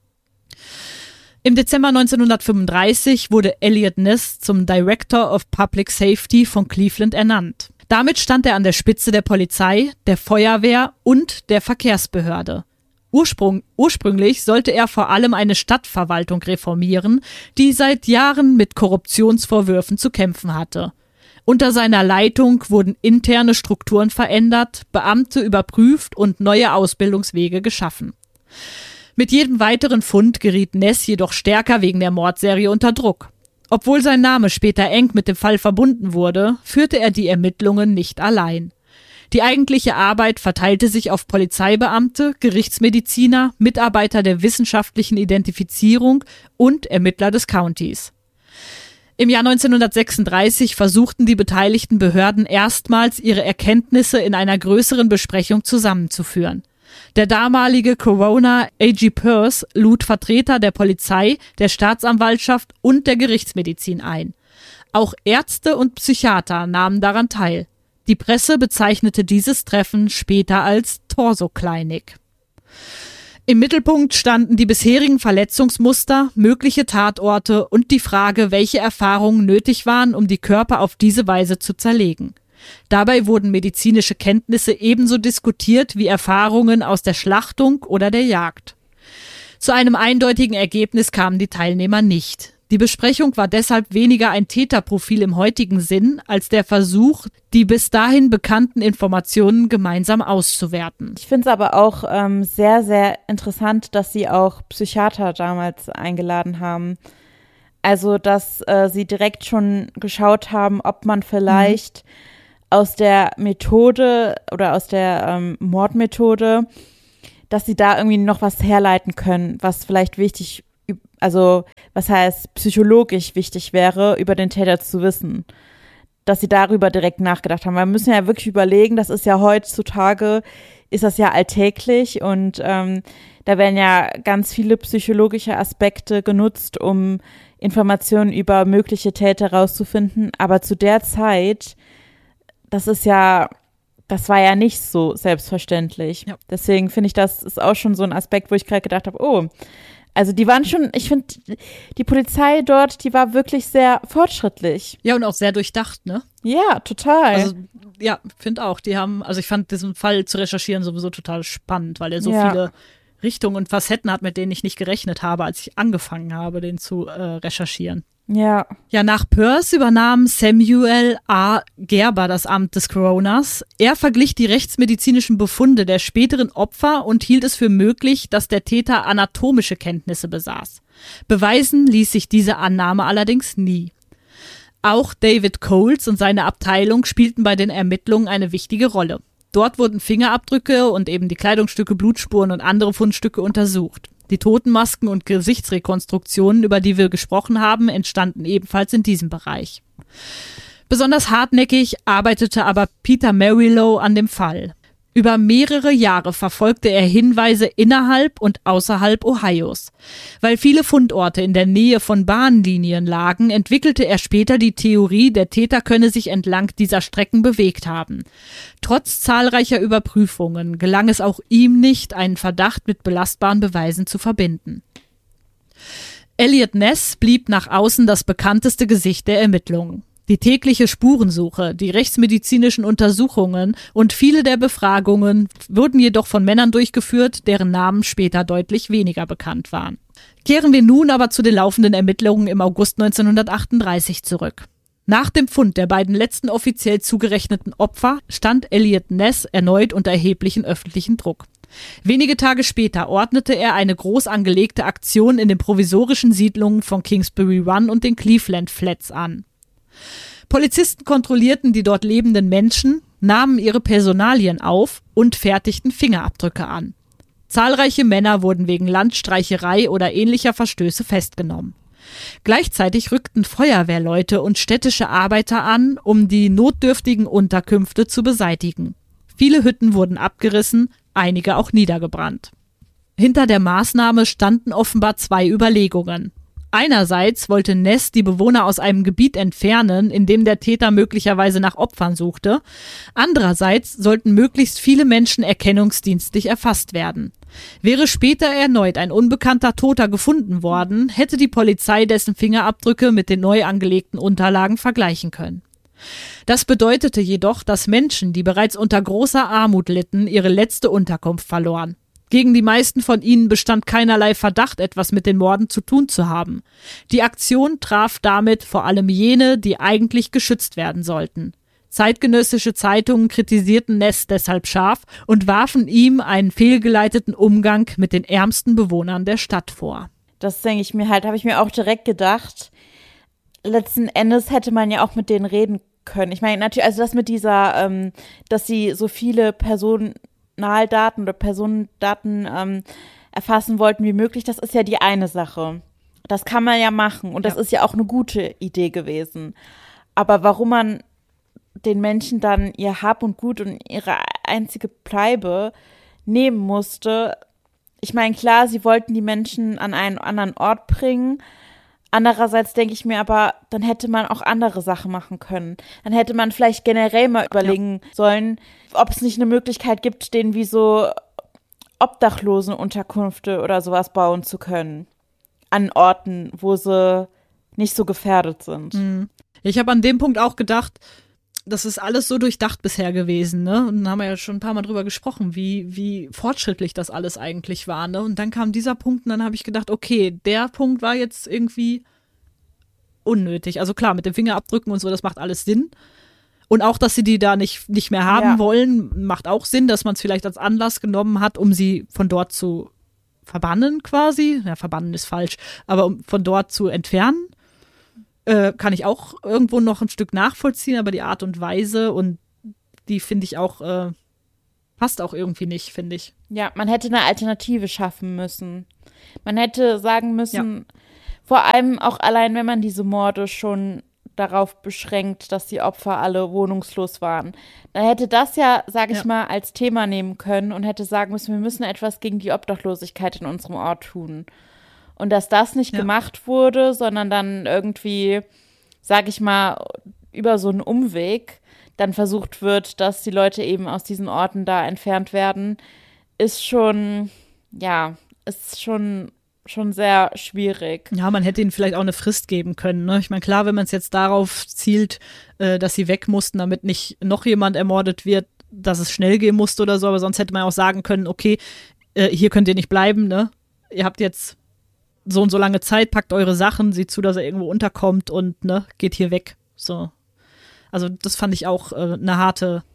Im Dezember neunzehnhundertfünfunddreißig wurde Eliot Ness zum Director of Public Safety von Cleveland ernannt. Damit stand er an der Spitze der Polizei, der Feuerwehr und der Verkehrsbehörde. Ursprung, ursprünglich sollte er vor allem eine Stadtverwaltung reformieren, die seit Jahren mit Korruptionsvorwürfen zu kämpfen hatte. Unter seiner Leitung wurden interne Strukturen verändert, Beamte überprüft und neue Ausbildungswege geschaffen. Mit jedem weiteren Fund geriet Ness jedoch stärker wegen der Mordserie unter Druck. Obwohl sein Name später eng mit dem Fall verbunden wurde, führte er die Ermittlungen nicht allein. Die eigentliche Arbeit verteilte sich auf Polizeibeamte, Gerichtsmediziner, Mitarbeiter der wissenschaftlichen Identifizierung und Ermittler des Countys. Im Jahr neunzehnhundertsechsunddreißig versuchten die beteiligten Behörden erstmals, ihre Erkenntnisse in einer größeren Besprechung zusammenzuführen. Der damalige Coroner A G Peirce lud Vertreter der Polizei, der Staatsanwaltschaft und der Gerichtsmedizin ein. Auch Ärzte und Psychiater nahmen daran teil. Die Presse bezeichnete dieses Treffen später als Torso-Klinik. Im Mittelpunkt standen die bisherigen Verletzungsmuster, mögliche Tatorte und die Frage, welche Erfahrungen nötig waren, um die Körper auf diese Weise zu zerlegen. Dabei wurden medizinische Kenntnisse ebenso diskutiert wie Erfahrungen aus der Schlachtung oder der Jagd. Zu einem eindeutigen Ergebnis kamen die Teilnehmer nicht. Die Besprechung war deshalb weniger ein Täterprofil im heutigen Sinn, als der Versuch, die bis dahin bekannten Informationen gemeinsam auszuwerten. Ich finde es aber auch ähm, sehr, sehr interessant, dass sie auch Psychiater damals eingeladen haben. Also, dass äh, sie direkt schon geschaut haben, ob man vielleicht mhm. aus der Methode oder aus der ähm, Mordmethode, dass sie da irgendwie noch was herleiten können, was vielleicht wichtig, also was heißt psychologisch wichtig wäre, über den Täter zu wissen. Dass sie darüber direkt nachgedacht haben. Weil wir müssen ja wirklich überlegen, das ist ja heutzutage, ist das ja alltäglich und ähm, da werden ja ganz viele psychologische Aspekte genutzt, um Informationen über mögliche Täter rauszufinden. Aber zu der Zeit, das ist ja, das war ja nicht so selbstverständlich. Ja. Deswegen finde ich, das ist auch schon so ein Aspekt, wo ich gerade gedacht habe, oh, also die waren schon, ich finde, die Polizei dort, die war wirklich sehr fortschrittlich. Ja, und auch sehr durchdacht, ne? Ja, total. Also, ja, finde auch. Die haben, also ich fand diesen Fall zu recherchieren sowieso total spannend, weil er so ja. viele Richtungen und Facetten hat, mit denen ich nicht gerechnet habe, als ich angefangen habe, den zu äh, recherchieren. Ja. Ja, nach Peirce übernahm Samuel A. Gerber das Amt des Coroners. Er verglich die rechtsmedizinischen Befunde der späteren Opfer und hielt es für möglich, dass der Täter anatomische Kenntnisse besaß. Beweisen ließ sich diese Annahme allerdings nie. Auch David Coles und seine Abteilung spielten bei den Ermittlungen eine wichtige Rolle. Dort wurden Fingerabdrücke und eben die Kleidungsstücke, Blutspuren und andere Fundstücke untersucht. Die Totenmasken und Gesichtsrekonstruktionen, über die wir gesprochen haben, entstanden ebenfalls in diesem Bereich. Besonders hartnäckig arbeitete aber Peter Marilow an dem Fall. Über mehrere Jahre verfolgte er Hinweise innerhalb und außerhalb Ohios. Weil viele Fundorte in der Nähe von Bahnlinien lagen, entwickelte er später die Theorie, der Täter könne sich entlang dieser Strecken bewegt haben. Trotz zahlreicher Überprüfungen gelang es auch ihm nicht, einen Verdacht mit belastbaren Beweisen zu verbinden. Eliot Ness blieb nach außen das bekannteste Gesicht der Ermittlungen. Die tägliche Spurensuche, die rechtsmedizinischen Untersuchungen und viele der Befragungen wurden jedoch von Männern durchgeführt, deren Namen später deutlich weniger bekannt waren. Kehren wir nun aber zu den laufenden Ermittlungen im August neunzehnhundertachtunddreißig zurück. Nach dem Fund der beiden letzten offiziell zugerechneten Opfer stand Eliot Ness erneut unter erheblichen öffentlichen Druck. Wenige Tage später ordnete er eine groß angelegte Aktion in den provisorischen Siedlungen von Kingsbury Run und den Cleveland Flats an. Polizisten kontrollierten die dort lebenden Menschen, nahmen ihre Personalien auf und fertigten Fingerabdrücke an. Zahlreiche Männer wurden wegen Landstreicherei oder ähnlicher Verstöße festgenommen. Gleichzeitig rückten Feuerwehrleute und städtische Arbeiter an, um die notdürftigen Unterkünfte zu beseitigen. Viele Hütten wurden abgerissen, einige auch niedergebrannt. Hinter der Maßnahme standen offenbar zwei Überlegungen. Einerseits wollte Ness die Bewohner aus einem Gebiet entfernen, in dem der Täter möglicherweise nach Opfern suchte. Andererseits sollten möglichst viele Menschen erkennungsdienstlich erfasst werden. Wäre später erneut ein unbekannter Toter gefunden worden, hätte die Polizei dessen Fingerabdrücke mit den neu angelegten Unterlagen vergleichen können. Das bedeutete jedoch, dass Menschen, die bereits unter großer Armut litten, ihre letzte Unterkunft verloren. Gegen die meisten von ihnen bestand keinerlei Verdacht, etwas mit den Morden zu tun zu haben. Die Aktion traf damit vor allem jene, die eigentlich geschützt werden sollten. Zeitgenössische Zeitungen kritisierten Ness deshalb scharf und warfen ihm einen fehlgeleiteten Umgang mit den ärmsten Bewohnern der Stadt vor. Das denke ich mir halt, habe ich mir auch direkt gedacht. Letzten Endes hätte man ja auch mit denen reden können. Ich meine, natürlich, also das mit dieser, ähm, dass sie so viele Personen Personaldaten oder Personendaten ähm, erfassen wollten wie möglich, das ist ja die eine Sache. Das kann man ja machen und das ja. ist ja auch eine gute Idee gewesen. Aber warum man den Menschen dann ihr Hab und Gut und ihre einzige Bleibe nehmen musste, ich meine, klar, sie wollten die Menschen an einen anderen Ort bringen. Andererseits denke ich mir aber, dann hätte man auch andere Sachen machen können. Dann hätte man vielleicht generell mal überlegen ja. sollen, ob es nicht eine Möglichkeit gibt, denen wie so Obdachlosenunterkünfte oder sowas bauen zu können. An Orten, wo sie nicht so gefährdet sind. Mhm. Ich habe an dem Punkt auch gedacht, das ist alles so durchdacht bisher gewesen, ne? Und dann haben wir ja schon ein paar Mal drüber gesprochen, wie, wie fortschrittlich das alles eigentlich war, ne? Und dann kam dieser Punkt und dann habe ich gedacht, okay, der Punkt war jetzt irgendwie unnötig. Also klar, mit den Fingerabdrücken und so, das macht alles Sinn. Und auch, dass sie die da nicht, nicht mehr haben ja. wollen, macht auch Sinn, dass man es vielleicht als Anlass genommen hat, um sie von dort zu verbannen quasi. Ja, verbannen ist falsch, aber um von dort zu entfernen. Äh, kann ich auch irgendwo noch ein Stück nachvollziehen, aber die Art und Weise und die finde ich auch, äh, passt auch irgendwie nicht, finde ich. Ja, man hätte eine Alternative schaffen müssen. Man hätte sagen müssen, ja. vor allem auch allein, wenn man diese Morde schon darauf beschränkt, dass die Opfer alle wohnungslos waren. Dann hätte das ja, sag ich ja. mal, als Thema nehmen können und hätte sagen müssen, wir müssen etwas gegen die Obdachlosigkeit in unserem Ort tun. Und dass das nicht ja. gemacht wurde, sondern dann irgendwie, sag ich mal, über so einen Umweg dann versucht wird, dass die Leute eben aus diesen Orten da entfernt werden, ist schon, ja, ist schon schon sehr schwierig. Ja, man hätte ihnen vielleicht auch eine Frist geben können. Ne? Ich meine, klar, wenn man es jetzt darauf zielt, äh, dass sie weg mussten, damit nicht noch jemand ermordet wird, dass es schnell gehen musste oder so, aber sonst hätte man auch sagen können, okay, äh, hier könnt ihr nicht bleiben, ne? Ihr habt jetzt so und so lange Zeit, packt eure Sachen, seht zu, dass er irgendwo unterkommt und ne, geht hier weg. So. Also das fand ich auch äh, eine harte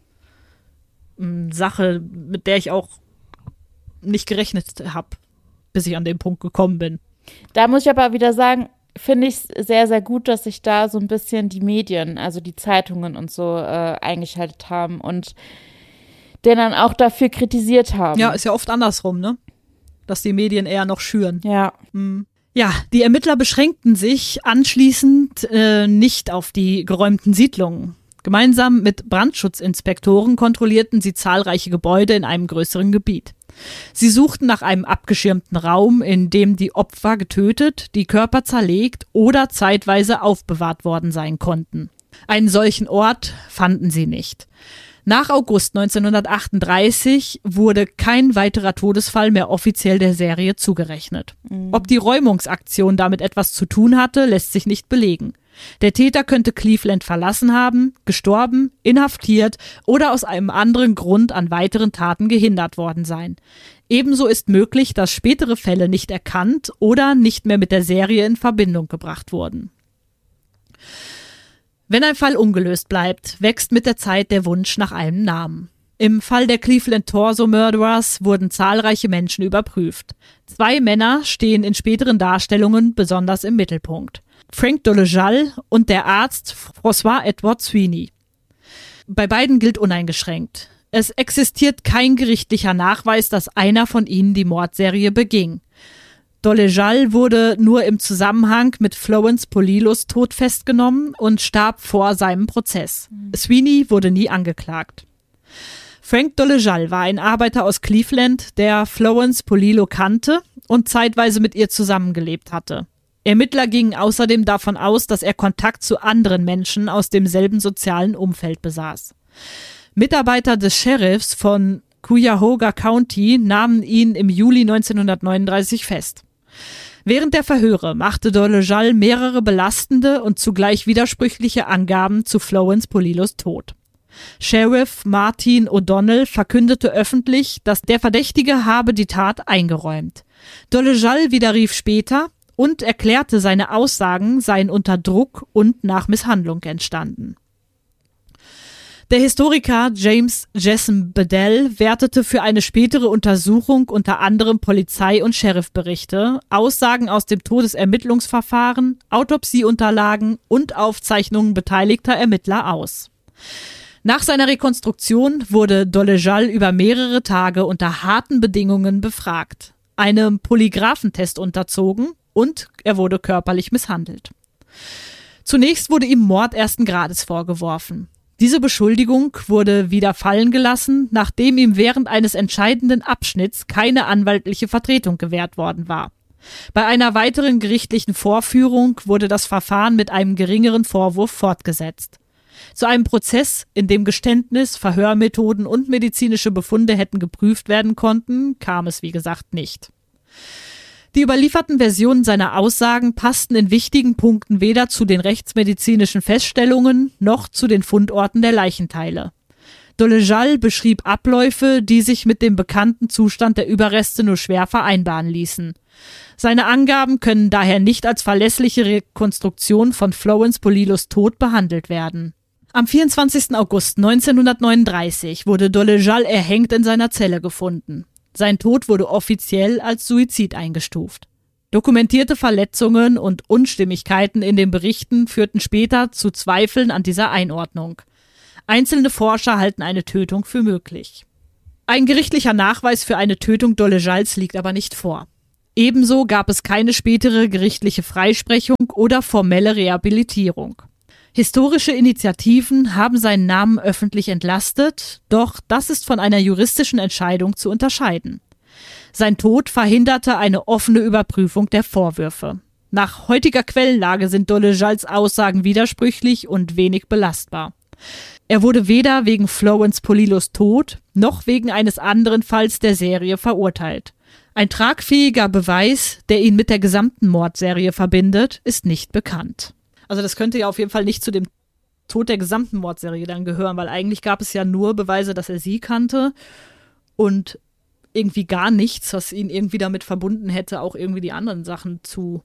mh, Sache, mit der ich auch nicht gerechnet habe, bis ich an den Punkt gekommen bin. Da muss ich aber wieder sagen, finde ich es sehr, sehr gut, dass sich da so ein bisschen die Medien, also die Zeitungen und so äh, eingeschaltet haben und den dann auch dafür kritisiert haben. Ja, ist ja oft andersrum, ne? Dass die Medien eher noch schüren. Ja. Mhm. Ja, die Ermittler beschränkten sich anschließend äh, nicht auf die geräumten Siedlungen. Gemeinsam mit Brandschutzinspektoren kontrollierten sie zahlreiche Gebäude in einem größeren Gebiet. Sie suchten nach einem abgeschirmten Raum, in dem die Opfer getötet, die Körper zerlegt oder zeitweise aufbewahrt worden sein konnten. Einen solchen Ort fanden sie nicht. Nach August neunzehnhundertachtunddreißig wurde kein weiterer Todesfall mehr offiziell der Serie zugerechnet. Mhm. Ob die Räumungsaktion damit etwas zu tun hatte, lässt sich nicht belegen. Der Täter könnte Cleveland verlassen haben, gestorben, inhaftiert oder aus einem anderen Grund an weiteren Taten gehindert worden sein. Ebenso ist möglich, dass spätere Fälle nicht erkannt oder nicht mehr mit der Serie in Verbindung gebracht wurden. Wenn ein Fall ungelöst bleibt, wächst mit der Zeit der Wunsch nach einem Namen. Im Fall der Cleveland Torso Murderers wurden zahlreiche Menschen überprüft. Zwei Männer stehen in späteren Darstellungen besonders im Mittelpunkt. Frank Dolezal und der Arzt François Edward Sweeney. Bei beiden gilt uneingeschränkt. Es existiert kein gerichtlicher Nachweis, dass einer von ihnen die Mordserie beging. Dolezal wurde nur im Zusammenhang mit Florence Polilos Tod festgenommen und starb vor seinem Prozess. Mhm. Sweeney wurde nie angeklagt. Frank Dolezal war ein Arbeiter aus Cleveland, der Florence Polillo kannte und zeitweise mit ihr zusammengelebt hatte. Ermittler gingen außerdem davon aus, dass er Kontakt zu anderen Menschen aus demselben sozialen Umfeld besaß. Mitarbeiter des Sheriffs von Cuyahoga County nahmen ihn im Juli neunzehnhundertneununddreißig fest. Während der Verhöre machte Dolezal mehrere belastende und zugleich widersprüchliche Angaben zu Florence Polillos Tod. Sheriff Martin O'Donnell verkündete öffentlich, dass der Verdächtige habe die Tat eingeräumt. Dolezal widerrief später und erklärte, seine Aussagen seien unter Druck und nach Misshandlung entstanden. Der Historiker James Jason Bedell wertete für eine spätere Untersuchung unter anderem Polizei- und Sheriffberichte, Aussagen aus dem Todesermittlungsverfahren, Autopsieunterlagen und Aufzeichnungen beteiligter Ermittler aus. Nach seiner Rekonstruktion wurde Dolezal über mehrere Tage unter harten Bedingungen befragt, einem Polygraphentest unterzogen und er wurde körperlich misshandelt. Zunächst wurde ihm Mord ersten Grades vorgeworfen. Diese Beschuldigung wurde wieder fallen gelassen, nachdem ihm während eines entscheidenden Abschnitts keine anwaltliche Vertretung gewährt worden war. Bei einer weiteren gerichtlichen Vorführung wurde das Verfahren mit einem geringeren Vorwurf fortgesetzt. Zu einem Prozess, in dem Geständnis, Verhörmethoden und medizinische Befunde hätten geprüft werden konnten, kam es wie gesagt nicht. Die überlieferten Versionen seiner Aussagen passten in wichtigen Punkten weder zu den rechtsmedizinischen Feststellungen noch zu den Fundorten der Leichenteile. Dolezal beschrieb Abläufe, die sich mit dem bekannten Zustand der Überreste nur schwer vereinbaren ließen. Seine Angaben können daher nicht als verlässliche Rekonstruktion von Florence Polillos Tod behandelt werden. Am vierundzwanzigsten August neunzehnhundertneununddreißig wurde Dolezal erhängt in seiner Zelle gefunden. Sein Tod wurde offiziell als Suizid eingestuft. Dokumentierte Verletzungen und Unstimmigkeiten in den Berichten führten später zu Zweifeln an dieser Einordnung. Einzelne Forscher halten eine Tötung für möglich. Ein gerichtlicher Nachweis für eine Tötung Dolezals liegt aber nicht vor. Ebenso gab es keine spätere gerichtliche Freisprechung oder formelle Rehabilitierung. Historische Initiativen haben seinen Namen öffentlich entlastet, doch das ist von einer juristischen Entscheidung zu unterscheiden. Sein Tod verhinderte eine offene Überprüfung der Vorwürfe. Nach heutiger Quellenlage sind Dolezals Aussagen widersprüchlich und wenig belastbar. Er wurde weder wegen Florence Polilos Tod noch wegen eines anderen Falls der Serie verurteilt. Ein tragfähiger Beweis, der ihn mit der gesamten Mordserie verbindet, ist nicht bekannt. Also das könnte ja auf jeden Fall nicht zu dem Tod der gesamten Mordserie dann gehören, weil eigentlich gab es ja nur Beweise, dass er sie kannte und irgendwie gar nichts, was ihn irgendwie damit verbunden hätte, auch irgendwie die anderen Sachen zu,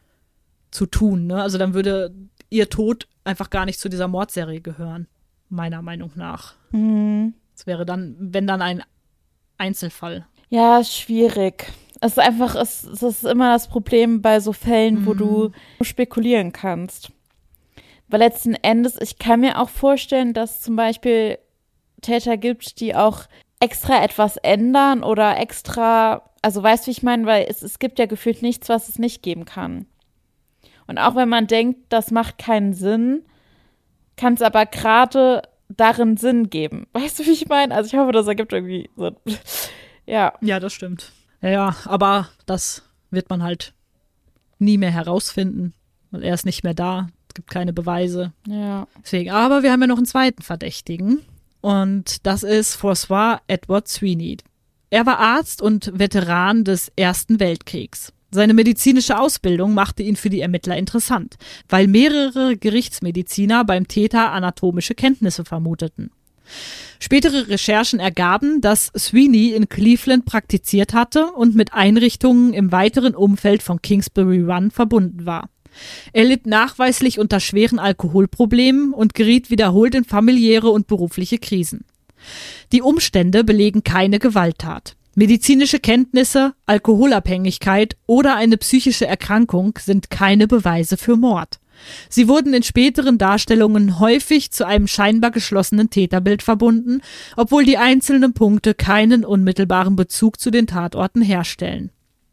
zu tun. Ne? Also dann würde ihr Tod einfach gar nicht zu dieser Mordserie gehören, meiner Meinung nach. Mhm. Das wäre dann, wenn dann ein Einzelfall. Ja, schwierig. Es ist einfach, es, es ist immer das Problem bei so Fällen, mhm. wo du spekulieren kannst. Weil letzten Endes, ich kann mir auch vorstellen, dass zum Beispiel Täter gibt, die auch extra etwas ändern oder extra, also weißt du, wie ich meine, weil es, es gibt ja gefühlt nichts, was es nicht geben kann. Und auch wenn man denkt, das macht keinen Sinn, kann es aber gerade darin Sinn geben. Weißt du, wie ich meine? Also ich hoffe, das ergibt irgendwie so. Ja. Ja, das stimmt. Ja, ja, aber das wird man halt nie mehr herausfinden, weil er ist nicht mehr da. Es gibt keine Beweise. Ja. Deswegen, aber wir haben ja noch einen zweiten Verdächtigen und das ist François Edward Sweeney. Er war Arzt und Veteran des Ersten Weltkriegs. Seine medizinische Ausbildung machte ihn für die Ermittler interessant, weil mehrere Gerichtsmediziner beim Täter anatomische Kenntnisse vermuteten. Spätere Recherchen ergaben, dass Sweeney in Cleveland praktiziert hatte und mit Einrichtungen im weiteren Umfeld von Kingsbury Run verbunden war. Er litt nachweislich unter schweren Alkoholproblemen und geriet wiederholt in familiäre und berufliche Krisen. Die Umstände belegen keine Gewalttat. Medizinische Kenntnisse, Alkoholabhängigkeit oder eine psychische Erkrankung sind keine Beweise für Mord. Sie wurden in späteren Darstellungen häufig zu einem scheinbar geschlossenen Täterbild verbunden, obwohl die einzelnen Punkte keinen unmittelbaren Bezug zu den Tatorten herstellen.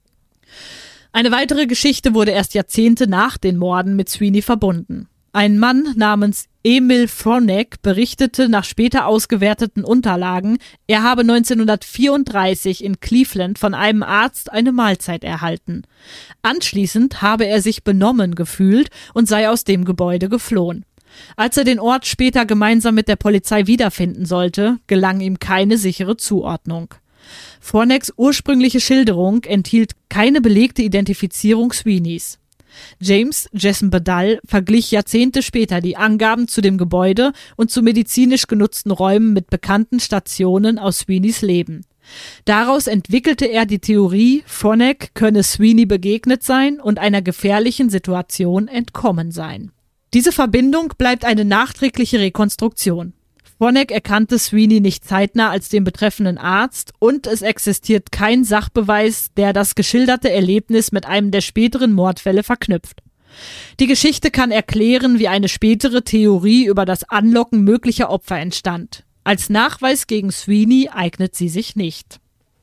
Eine weitere Geschichte wurde erst Jahrzehnte nach den Morden mit Sweeney verbunden. Ein Mann namens Emil Fronek berichtete nach später ausgewerteten Unterlagen, er habe neunzehnhundertvierunddreißig in Cleveland von einem Arzt eine Mahlzeit erhalten. Anschließend habe er sich benommen gefühlt und sei aus dem Gebäude geflohen. Als er den Ort später gemeinsam mit der Polizei wiederfinden sollte, gelang ihm keine sichere Zuordnung. Froneks ursprüngliche Schilderung enthielt keine belegte Identifizierung Sweeneys. James Jason Badal verglich Jahrzehnte später die Angaben zu dem Gebäude und zu medizinisch genutzten Räumen mit bekannten Stationen aus Sweeneys Leben. Daraus entwickelte er die Theorie, Fronek könne Sweeney begegnet sein und einer gefährlichen Situation entkommen sein. Diese Verbindung bleibt eine nachträgliche Rekonstruktion. Fronek erkannte Sweeney nicht zeitnah als den betreffenden Arzt und es existiert kein Sachbeweis, der das geschilderte Erlebnis mit einem der späteren Mordfälle verknüpft. Die Geschichte kann erklären, wie eine spätere Theorie über das Anlocken möglicher Opfer entstand. Als Nachweis gegen Sweeney eignet sie sich nicht.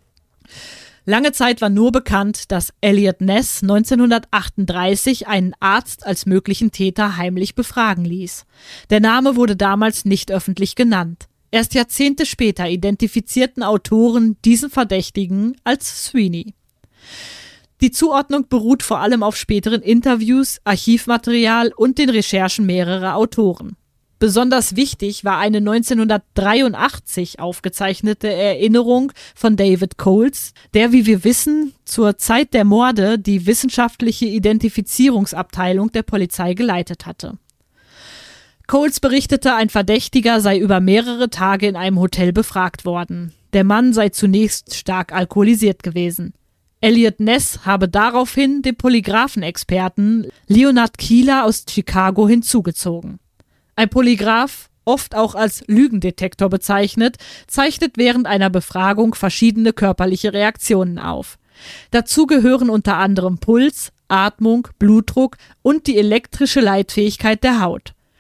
Lange Zeit war nur bekannt, dass Eliot Ness neunzehnhundertachtunddreißig einen Arzt als möglichen Täter heimlich befragen ließ. Der Name wurde damals nicht öffentlich genannt. Erst Jahrzehnte später identifizierten Autoren diesen Verdächtigen als Sweeney. Die Zuordnung beruht vor allem auf späteren Interviews, Archivmaterial und den Recherchen mehrerer Autoren. Besonders wichtig war eine neunzehnhundertdreiundachtzig aufgezeichnete Erinnerung von David Coles, der, wie wir wissen, zur Zeit der Morde die wissenschaftliche Identifizierungsabteilung der Polizei geleitet hatte. Coles berichtete, ein Verdächtiger sei über mehrere Tage in einem Hotel befragt worden. Der Mann sei zunächst stark alkoholisiert gewesen. Eliot Ness habe daraufhin den Polygraphenexperten Leonard Keeler aus Chicago hinzugezogen. Ein Polygraph, oft auch als Lügendetektor bezeichnet, zeichnet während einer Befragung verschiedene körperliche Reaktionen auf. Dazu gehören unter anderem Puls, Atmung, Blutdruck und die elektrische Leitfähigkeit der Haut.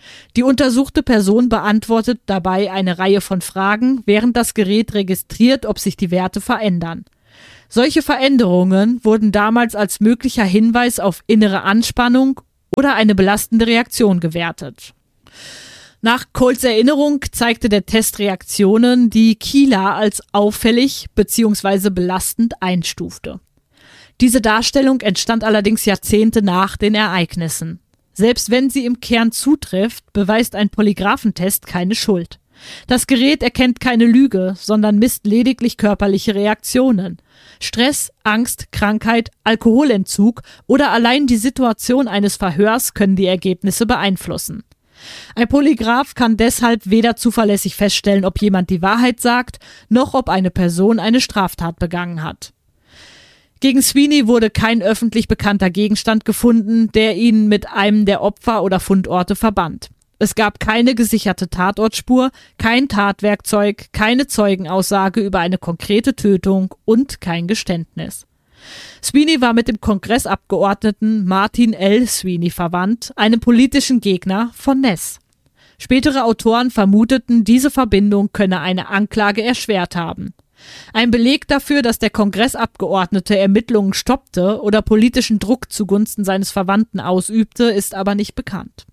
Die untersuchte Person beantwortet dabei eine Reihe von Fragen, während das Gerät registriert, ob sich die Werte verändern. Solche Veränderungen wurden damals als möglicher Hinweis auf innere Anspannung oder eine belastende Reaktion gewertet. Nach Coles Erinnerung zeigte der Test Reaktionen, die Keeler als auffällig bzw. belastend einstufte. Diese Darstellung entstand allerdings Jahrzehnte nach den Ereignissen. Selbst wenn sie im Kern zutrifft, beweist ein Polygraphentest keine Schuld. Das Gerät erkennt keine Lüge, sondern misst lediglich körperliche Reaktionen. Stress, Angst, Krankheit, Alkoholentzug oder allein die Situation eines Verhörs können die Ergebnisse beeinflussen. Ein Polygraph kann deshalb weder zuverlässig feststellen, ob jemand die Wahrheit sagt, noch ob eine Person eine Straftat begangen hat. Gegen Sweeney wurde kein öffentlich bekannter Gegenstand gefunden, der ihn mit einem der Opfer oder Fundorte verband. Es gab keine gesicherte Tatortspur, kein Tatwerkzeug, keine Zeugenaussage über eine konkrete Tötung und kein Geständnis. Sweeney war mit dem Kongressabgeordneten Martin L. Sweeney verwandt, einem politischen Gegner von Ness. Spätere Autoren vermuteten, diese Verbindung könne eine Anklage erschwert haben. Ein Beleg dafür, dass der Kongressabgeordnete Ermittlungen stoppte oder politischen Druck zugunsten seines Verwandten ausübte, ist aber nicht bekannt.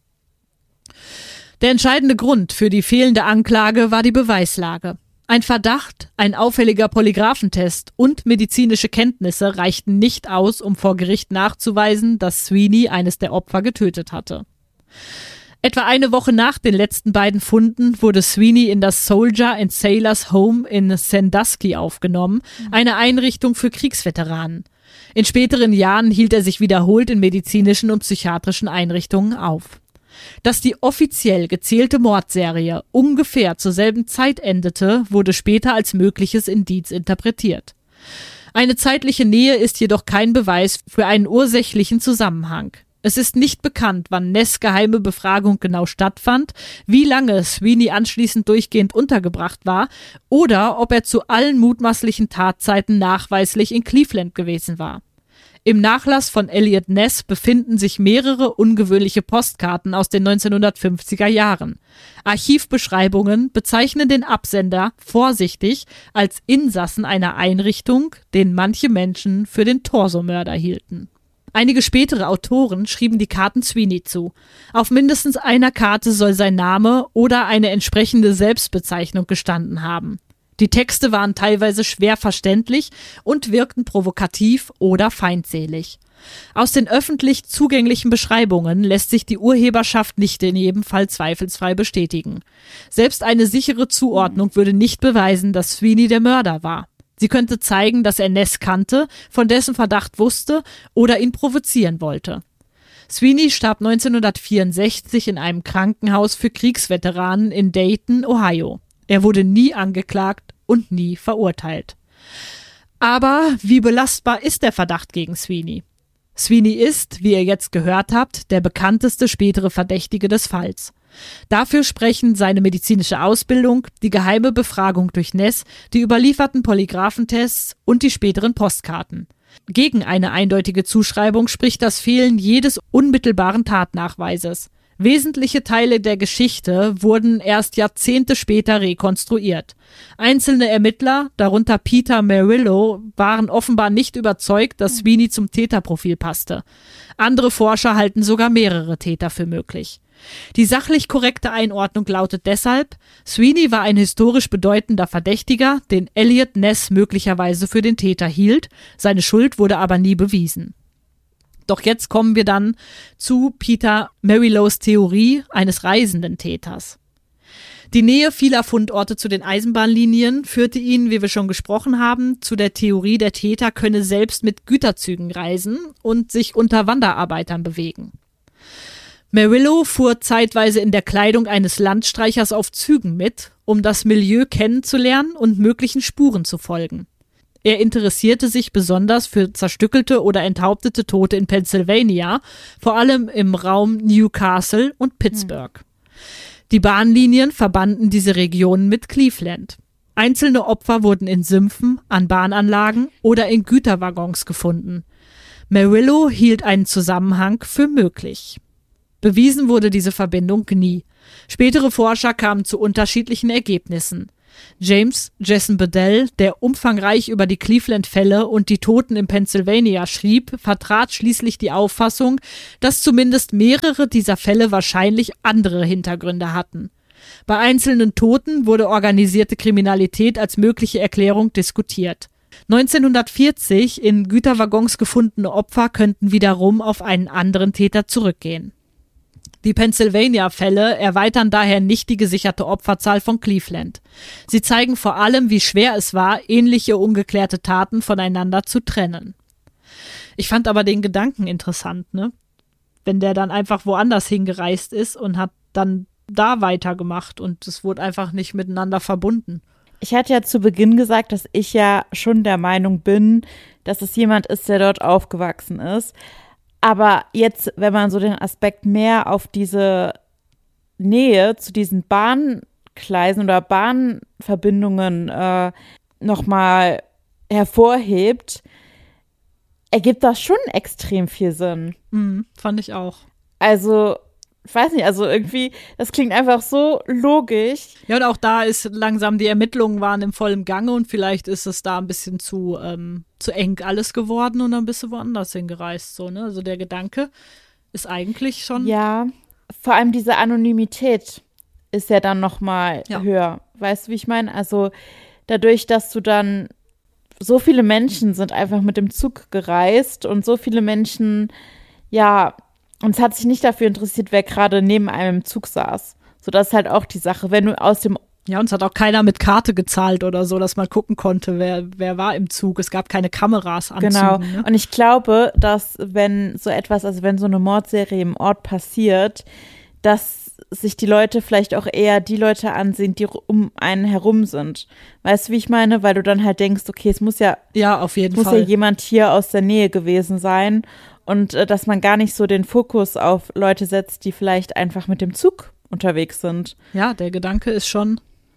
Der entscheidende Grund für die fehlende Anklage war die Beweislage. Ein Verdacht, ein auffälliger Polygraphentest und medizinische Kenntnisse reichten nicht aus, um vor Gericht nachzuweisen, dass Sweeney eines der Opfer getötet hatte. Etwa eine Woche nach den letzten beiden Funden wurde Sweeney in das Soldier and Sailors Home in Sandusky aufgenommen, eine Einrichtung für Kriegsveteranen. In späteren Jahren hielt er sich wiederholt in medizinischen und psychiatrischen Einrichtungen auf. Dass die offiziell gezählte Mordserie ungefähr zur selben Zeit endete, wurde später als mögliches Indiz interpretiert. Eine zeitliche Nähe ist jedoch kein Beweis für einen ursächlichen Zusammenhang. Es ist nicht bekannt, wann Ness' geheime Befragung genau stattfand, wie lange Sweeney anschließend durchgehend untergebracht war oder ob er zu allen mutmaßlichen Tatzeiten nachweislich in Cleveland gewesen war. Im Nachlass von Eliot Ness befinden sich mehrere ungewöhnliche Postkarten aus den neunzehnhundertfünfziger Jahren. Archivbeschreibungen bezeichnen den Absender vorsichtig als Insassen einer Einrichtung, den manche Menschen für den Torsomörder hielten. Einige spätere Autoren schrieben die Karten Sweeney zu. Auf mindestens einer Karte soll sein Name oder eine entsprechende Selbstbezeichnung gestanden haben. Die Texte waren teilweise schwer verständlich und wirkten provokativ oder feindselig. Aus den öffentlich zugänglichen Beschreibungen lässt sich die Urheberschaft nicht in jedem Fall zweifelsfrei bestätigen. Selbst eine sichere Zuordnung würde nicht beweisen, dass Sweeney der Mörder war. Sie könnte zeigen, dass er Ness kannte, von dessen Verdacht wusste oder ihn provozieren wollte. Sweeney starb neunzehnhundertvierundsechzig in einem Krankenhaus für Kriegsveteranen in Dayton, Ohio. Er wurde nie angeklagt und nie verurteilt. Aber wie belastbar ist der Verdacht gegen Sweeney? Sweeney ist, wie ihr jetzt gehört habt, der bekannteste spätere Verdächtige des Falls. Dafür sprechen seine medizinische Ausbildung, die geheime Befragung durch Ness, die überlieferten Polygraphentests und die späteren Postkarten. Gegen eine eindeutige Zuschreibung spricht das Fehlen jedes unmittelbaren Tatnachweises. Wesentliche Teile der Geschichte wurden erst Jahrzehnte später rekonstruiert. Einzelne Ermittler, darunter Peter Merylo, waren offenbar nicht überzeugt, dass Sweeney zum Täterprofil passte. Andere Forscher halten sogar mehrere Täter für möglich. Die sachlich korrekte Einordnung lautet deshalb: Sweeney war ein historisch bedeutender Verdächtiger, den Eliot Ness möglicherweise für den Täter hielt, seine Schuld wurde aber nie bewiesen. Doch jetzt kommen wir dann zu Peter Merylos Theorie eines reisenden Täters. Die Nähe vieler Fundorte zu den Eisenbahnlinien führte ihn, wie wir schon gesprochen haben, zu der Theorie, der Täter könne selbst mit Güterzügen reisen und sich unter Wanderarbeitern bewegen. Merylo fuhr zeitweise in der Kleidung eines Landstreichers auf Zügen mit, um das Milieu kennenzulernen und möglichen Spuren zu folgen. Er interessierte sich besonders für zerstückelte oder enthauptete Tote in Pennsylvania, vor allem im Raum Newcastle und Pittsburgh. Die Bahnlinien verbanden diese Regionen mit Cleveland. Einzelne Opfer wurden in Sümpfen, an Bahnanlagen oder in Güterwaggons gefunden. Merylo hielt einen Zusammenhang für möglich. Bewiesen wurde diese Verbindung nie. Spätere Forscher kamen zu unterschiedlichen Ergebnissen. James Jason Bedell, der umfangreich über die Cleveland-Fälle und die Toten in Pennsylvania schrieb, vertrat schließlich die Auffassung, dass zumindest mehrere dieser Fälle wahrscheinlich andere Hintergründe hatten. Bei einzelnen Toten wurde organisierte Kriminalität als mögliche Erklärung diskutiert. neunzehnhundertvierzig in Güterwaggons gefundene Opfer könnten wiederum auf einen anderen Täter zurückgehen. Die Pennsylvania-Fälle erweitern daher nicht die gesicherte Opferzahl von Cleveland. Sie zeigen vor allem, wie schwer es war, ähnliche ungeklärte Taten voneinander zu trennen. Ich fand aber den Gedanken interessant, ne? Wenn der dann einfach woanders hingereist ist und hat dann da weitergemacht und es wurde einfach nicht miteinander verbunden. Ich hatte ja zu Beginn gesagt, dass ich ja schon der Meinung bin, dass es jemand ist, der dort aufgewachsen ist. Aber jetzt, wenn man so den Aspekt mehr auf diese Nähe zu diesen Bahngleisen oder Bahnverbindungen äh, nochmal hervorhebt, ergibt das schon extrem viel Sinn. Mhm, fand ich auch. Also, ich weiß nicht, also irgendwie, das klingt einfach so logisch. Ja, und auch da ist langsam, die Ermittlungen waren im vollen Gange und vielleicht ist es da ein bisschen zu, ähm, zu eng alles geworden und dann bist du woanders hingereist, so, ne? Also der Gedanke ist eigentlich schon. Ja, vor allem diese Anonymität ist ja dann nochmal ja. höher. Weißt du, wie ich meine? Also dadurch, dass du dann, so viele Menschen sind einfach mit dem Zug gereist und so viele Menschen, ja, und es hat sich nicht dafür interessiert, wer gerade neben einem im Zug saß. So, das ist halt auch die Sache. Wenn du aus dem Ja, und es hat auch keiner mit Karte gezahlt oder so, dass man gucken konnte, wer, wer war im Zug. Es gab keine Kameras an Genau. Zügen, ne? Und ich glaube, dass wenn so etwas, also wenn so eine Mordserie im Ort passiert, dass sich die Leute vielleicht auch eher die Leute ansehen, die um einen herum sind. Weißt du, wie ich meine? Weil du dann halt denkst, okay, es muss ja, ja, auf jeden muss Fall. ja jemand hier aus der Nähe gewesen sein. Und äh, dass man gar nicht so den Fokus auf Leute setzt, die vielleicht einfach mit dem Zug unterwegs sind. Ja, der Gedanke ist schon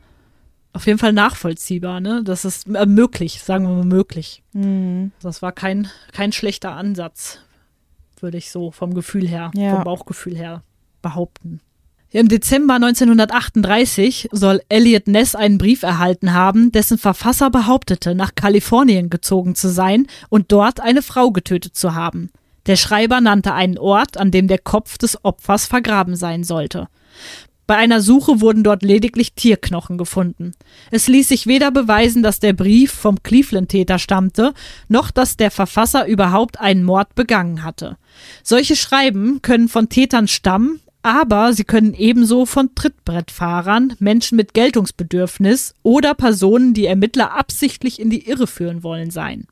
auf jeden Fall nachvollziehbar, ne? Das ist äh, möglich, sagen wir mal möglich. Mhm. Das war kein, kein schlechter Ansatz, würde ich so vom Gefühl her, Ja. vom Bauchgefühl her behaupten. Im Dezember neunzehnhundertachtunddreißig soll Eliot Ness einen Brief erhalten haben, dessen Verfasser behauptete, nach Kalifornien gezogen zu sein und dort eine Frau getötet zu haben. Der Schreiber nannte einen Ort, an dem der Kopf des Opfers vergraben sein sollte. Bei einer Suche wurden dort lediglich Tierknochen gefunden. Es ließ sich weder beweisen, dass der Brief vom Cleveland-Täter stammte, noch dass der Verfasser überhaupt einen Mord begangen hatte. Solche Schreiben können von Tätern stammen, aber sie können ebenso von Trittbrettfahrern, Menschen mit Geltungsbedürfnis oder Personen, die Ermittler absichtlich in die Irre führen wollen, sein.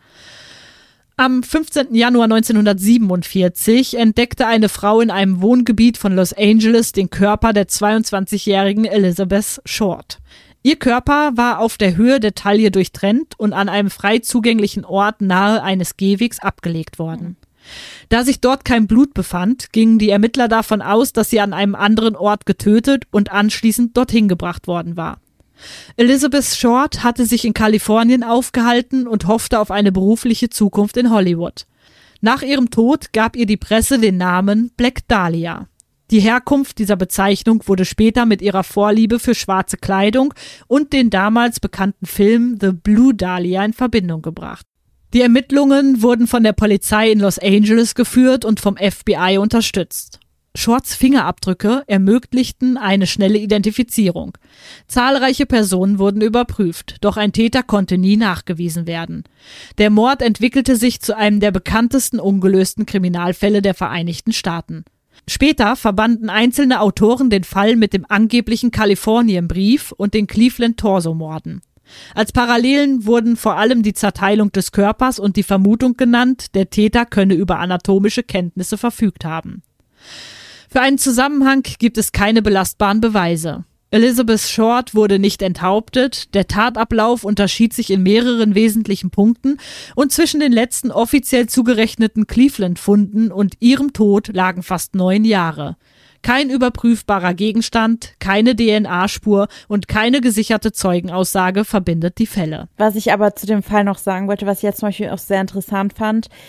Am fünfzehnten Januar neunzehnhundertsiebenundvierzig entdeckte eine Frau in einem Wohngebiet von Los Angeles den Körper der zweiundzwanzigjährigen Elizabeth Short. Ihr Körper war auf der Höhe der Taille durchtrennt und an einem frei zugänglichen Ort nahe eines Gehwegs abgelegt worden. Da sich dort kein Blut befand, gingen die Ermittler davon aus, dass sie an einem anderen Ort getötet und anschließend dorthin gebracht worden war. Elizabeth Short hatte sich in Kalifornien aufgehalten und hoffte auf eine berufliche Zukunft in Hollywood. Nach ihrem Tod gab ihr die Presse den Namen Black Dahlia. Die Herkunft dieser Bezeichnung wurde später mit ihrer Vorliebe für schwarze Kleidung und den damals bekannten Film The Blue Dahlia in Verbindung gebracht. Die Ermittlungen wurden von der Polizei in Los Angeles geführt und vom F B I unterstützt. Shorts Fingerabdrücke ermöglichten eine schnelle Identifizierung. Zahlreiche Personen wurden überprüft, doch ein Täter konnte nie nachgewiesen werden. Der Mord entwickelte sich zu einem der bekanntesten ungelösten Kriminalfälle der Vereinigten Staaten. Später verbanden einzelne Autoren den Fall mit dem angeblichen Kalifornienbrief und den Cleveland-Torso-Morden. Als Parallelen wurden vor allem die Zerteilung des Körpers und die Vermutung genannt, der Täter könne über anatomische Kenntnisse verfügt haben. Für einen Zusammenhang gibt es keine belastbaren Beweise. Elizabeth Short wurde nicht enthauptet, der Tatablauf unterschied sich in mehreren wesentlichen Punkten und zwischen den letzten offiziell zugerechneten Cleveland-Funden und ihrem Tod lagen fast neun Jahre. Kein überprüfbarer Gegenstand, keine D N A-Spur und keine gesicherte Zeugenaussage verbindet die Fälle. Was ich aber zu dem Fall noch sagen wollte, was ich jetzt zum Beispiel auch sehr interessant fand,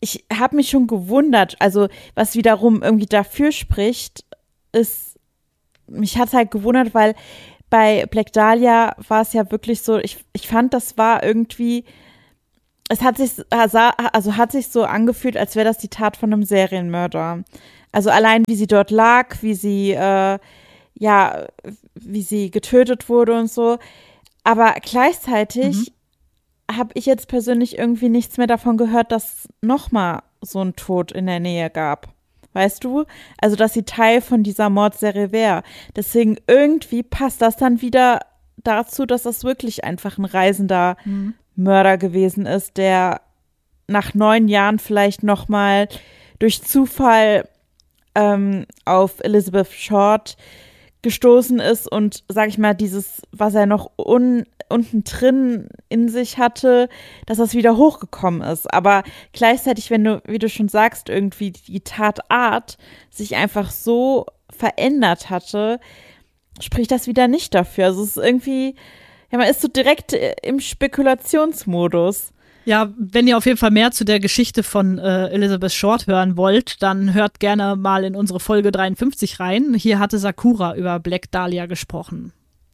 ich habe mich schon gewundert, also was wiederum irgendwie dafür spricht, ist, mich hat halt gewundert, weil bei Black Dahlia war es ja wirklich so, ich, ich fand, das war irgendwie, es hat sich, also hat sich so angefühlt, als wäre das die Tat von einem Serienmörder. Also allein, wie sie dort lag, wie sie, äh, ja, wie sie getötet wurde und so. Aber gleichzeitig mhm. habe ich jetzt persönlich irgendwie nichts mehr davon gehört, dass nochmal so ein Tod in der Nähe gab. Weißt du? Also, dass sie Teil von dieser Mordserie wäre. Deswegen irgendwie passt das dann wieder dazu, dass das wirklich einfach ein reisender mhm. Mörder gewesen ist, der nach neun Jahren vielleicht nochmal durch Zufall ähm, auf Elizabeth Short gestoßen ist und, sag ich mal, dieses, was er noch un, unten drin in sich hatte, dass das wieder hochgekommen ist. Aber gleichzeitig, wenn du, wie du schon sagst, irgendwie die Tatart sich einfach so verändert hatte, spricht das wieder nicht dafür. Also es ist irgendwie, ja, man ist so direkt im Spekulationsmodus. Ja, wenn ihr auf jeden Fall mehr zu der Geschichte von äh, Elizabeth Short hören wollt, dann hört gerne mal in unsere Folge dreiundfünfzig rein. Hier hatte Sakura über Black Dahlia gesprochen.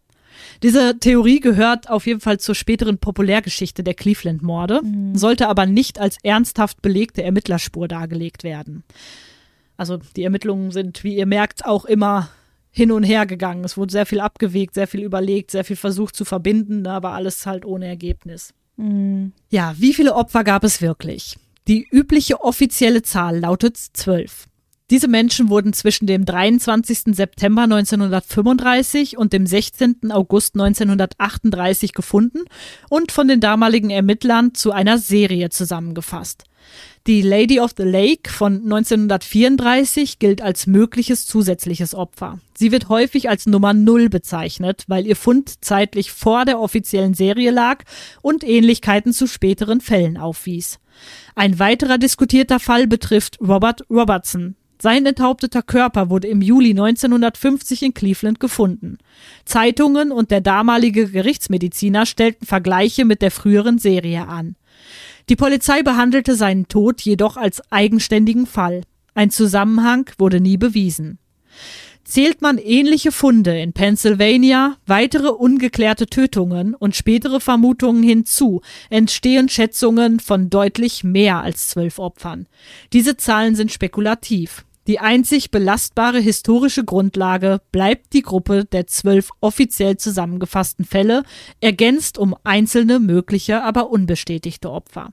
Diese Theorie gehört auf jeden Fall zur späteren Populärgeschichte der Cleveland-Morde, mhm. sollte aber nicht als ernsthaft belegte Ermittlerspur dargelegt werden. Also die Ermittlungen sind, wie ihr merkt, auch immer hin und her gegangen. Es wurde sehr viel abgewegt, sehr viel überlegt, sehr viel versucht zu verbinden, aber alles halt ohne Ergebnis. Mhm. Ja, wie viele Opfer gab es wirklich? Die übliche offizielle Zahl lautet zwölf. Diese Menschen wurden zwischen dem dreiundzwanzigsten September neunzehnhundertfünfunddreißig und dem sechzehnten August neunzehnhundertachtunddreißig gefunden und von den damaligen Ermittlern zu einer Serie zusammengefasst. Die Lady of the Lake von neunzehnhundertvierunddreißig gilt als mögliches zusätzliches Opfer. Sie wird häufig als Nummer null bezeichnet, weil ihr Fund zeitlich vor der offiziellen Serie lag und Ähnlichkeiten zu späteren Fällen aufwies. Ein weiterer diskutierter Fall betrifft Robert Robertson. Sein enthaupteter Körper wurde im Juli neunzehnhundertfünfzig in Cleveland gefunden. Zeitungen und der damalige Gerichtsmediziner stellten Vergleiche mit der früheren Serie an. Die Polizei behandelte seinen Tod jedoch als eigenständigen Fall. Ein Zusammenhang wurde nie bewiesen. Zählt man ähnliche Funde in Pennsylvania, weitere ungeklärte Tötungen und spätere Vermutungen hinzu, entstehen Schätzungen von deutlich mehr als zwölf Opfern. Diese Zahlen sind spekulativ. Die einzig belastbare historische Grundlage bleibt die Gruppe der zwölf offiziell zusammengefassten Fälle, ergänzt um einzelne mögliche, aber unbestätigte Opfer.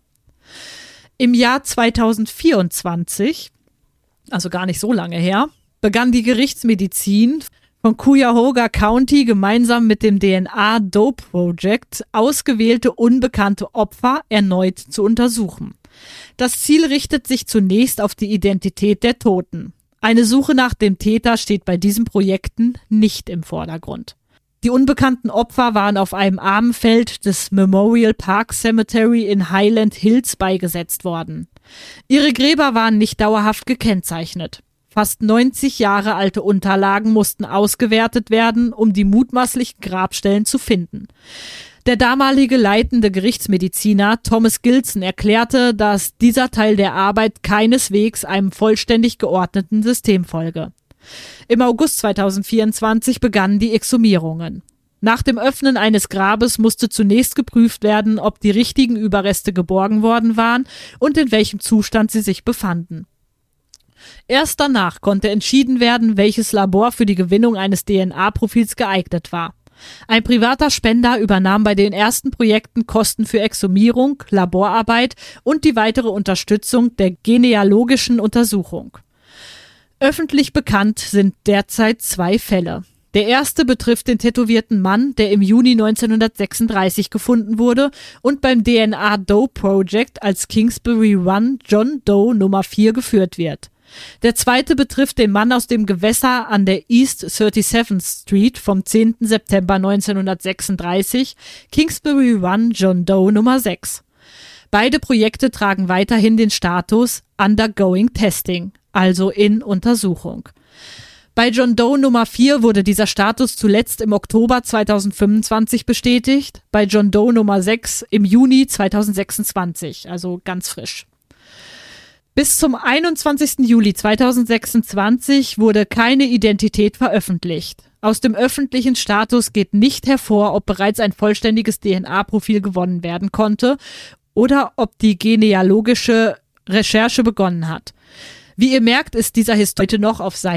Im Jahr zweitausendvierundzwanzig, also gar nicht so lange her, begann die Gerichtsmedizin von Cuyahoga County gemeinsam mit dem D N A-Dope Project ausgewählte unbekannte Opfer erneut zu untersuchen. Das Ziel richtet sich zunächst auf die Identität der Toten. Eine Suche nach dem Täter steht bei diesen Projekten nicht im Vordergrund. Die unbekannten Opfer waren auf einem Armenfeld des Memorial Park Cemetery in Highland Hills beigesetzt worden. Ihre Gräber waren nicht dauerhaft gekennzeichnet. Fast neunzig Jahre alte Unterlagen mussten ausgewertet werden, um die mutmaßlichen Grabstellen zu finden. Der damalige leitende Gerichtsmediziner Thomas Gilson erklärte, dass dieser Teil der Arbeit keineswegs einem vollständig geordneten System folge. Im August zweitausendvierundzwanzig begannen die Exhumierungen. Nach dem Öffnen eines Grabes musste zunächst geprüft werden, ob die richtigen Überreste geborgen worden waren und in welchem Zustand sie sich befanden. Erst danach konnte entschieden werden, welches Labor für die Gewinnung eines D N A-Profils geeignet war. Ein privater Spender übernahm bei den ersten Projekten Kosten für Exhumierung, Laborarbeit und die weitere Unterstützung der genealogischen Untersuchung. Öffentlich bekannt sind derzeit zwei Fälle. Der erste betrifft den tätowierten Mann, der im Juni neunzehnhundertsechsunddreißig gefunden wurde und beim D N A-Dope Project als Kingsbury Run John Doe Nummer vier geführt wird. Der zweite betrifft den Mann aus dem Gewässer an der East thirty-seventh Street vom zehnten September neunzehnhundertsechsunddreißig, Kingsbury Run John Doe Nummer sechs. Beide Projekte tragen weiterhin den Status Undergoing Testing, also in Untersuchung. Bei John Doe Nummer vier wurde dieser Status zuletzt im Oktober zweitausendfünfundzwanzig bestätigt, bei John Doe Nummer sechs im Juni zweitausendsechsundzwanzig, also ganz frisch. Bis zum einundzwanzigsten Juli zweitausendsechsundzwanzig wurde keine Identität veröffentlicht. Aus dem öffentlichen Status geht nicht hervor, ob bereits ein vollständiges D N A-Profil gewonnen werden konnte oder ob die genealogische Recherche begonnen hat. Wie ihr merkt, ist dieser Historiker heute noch auf Seite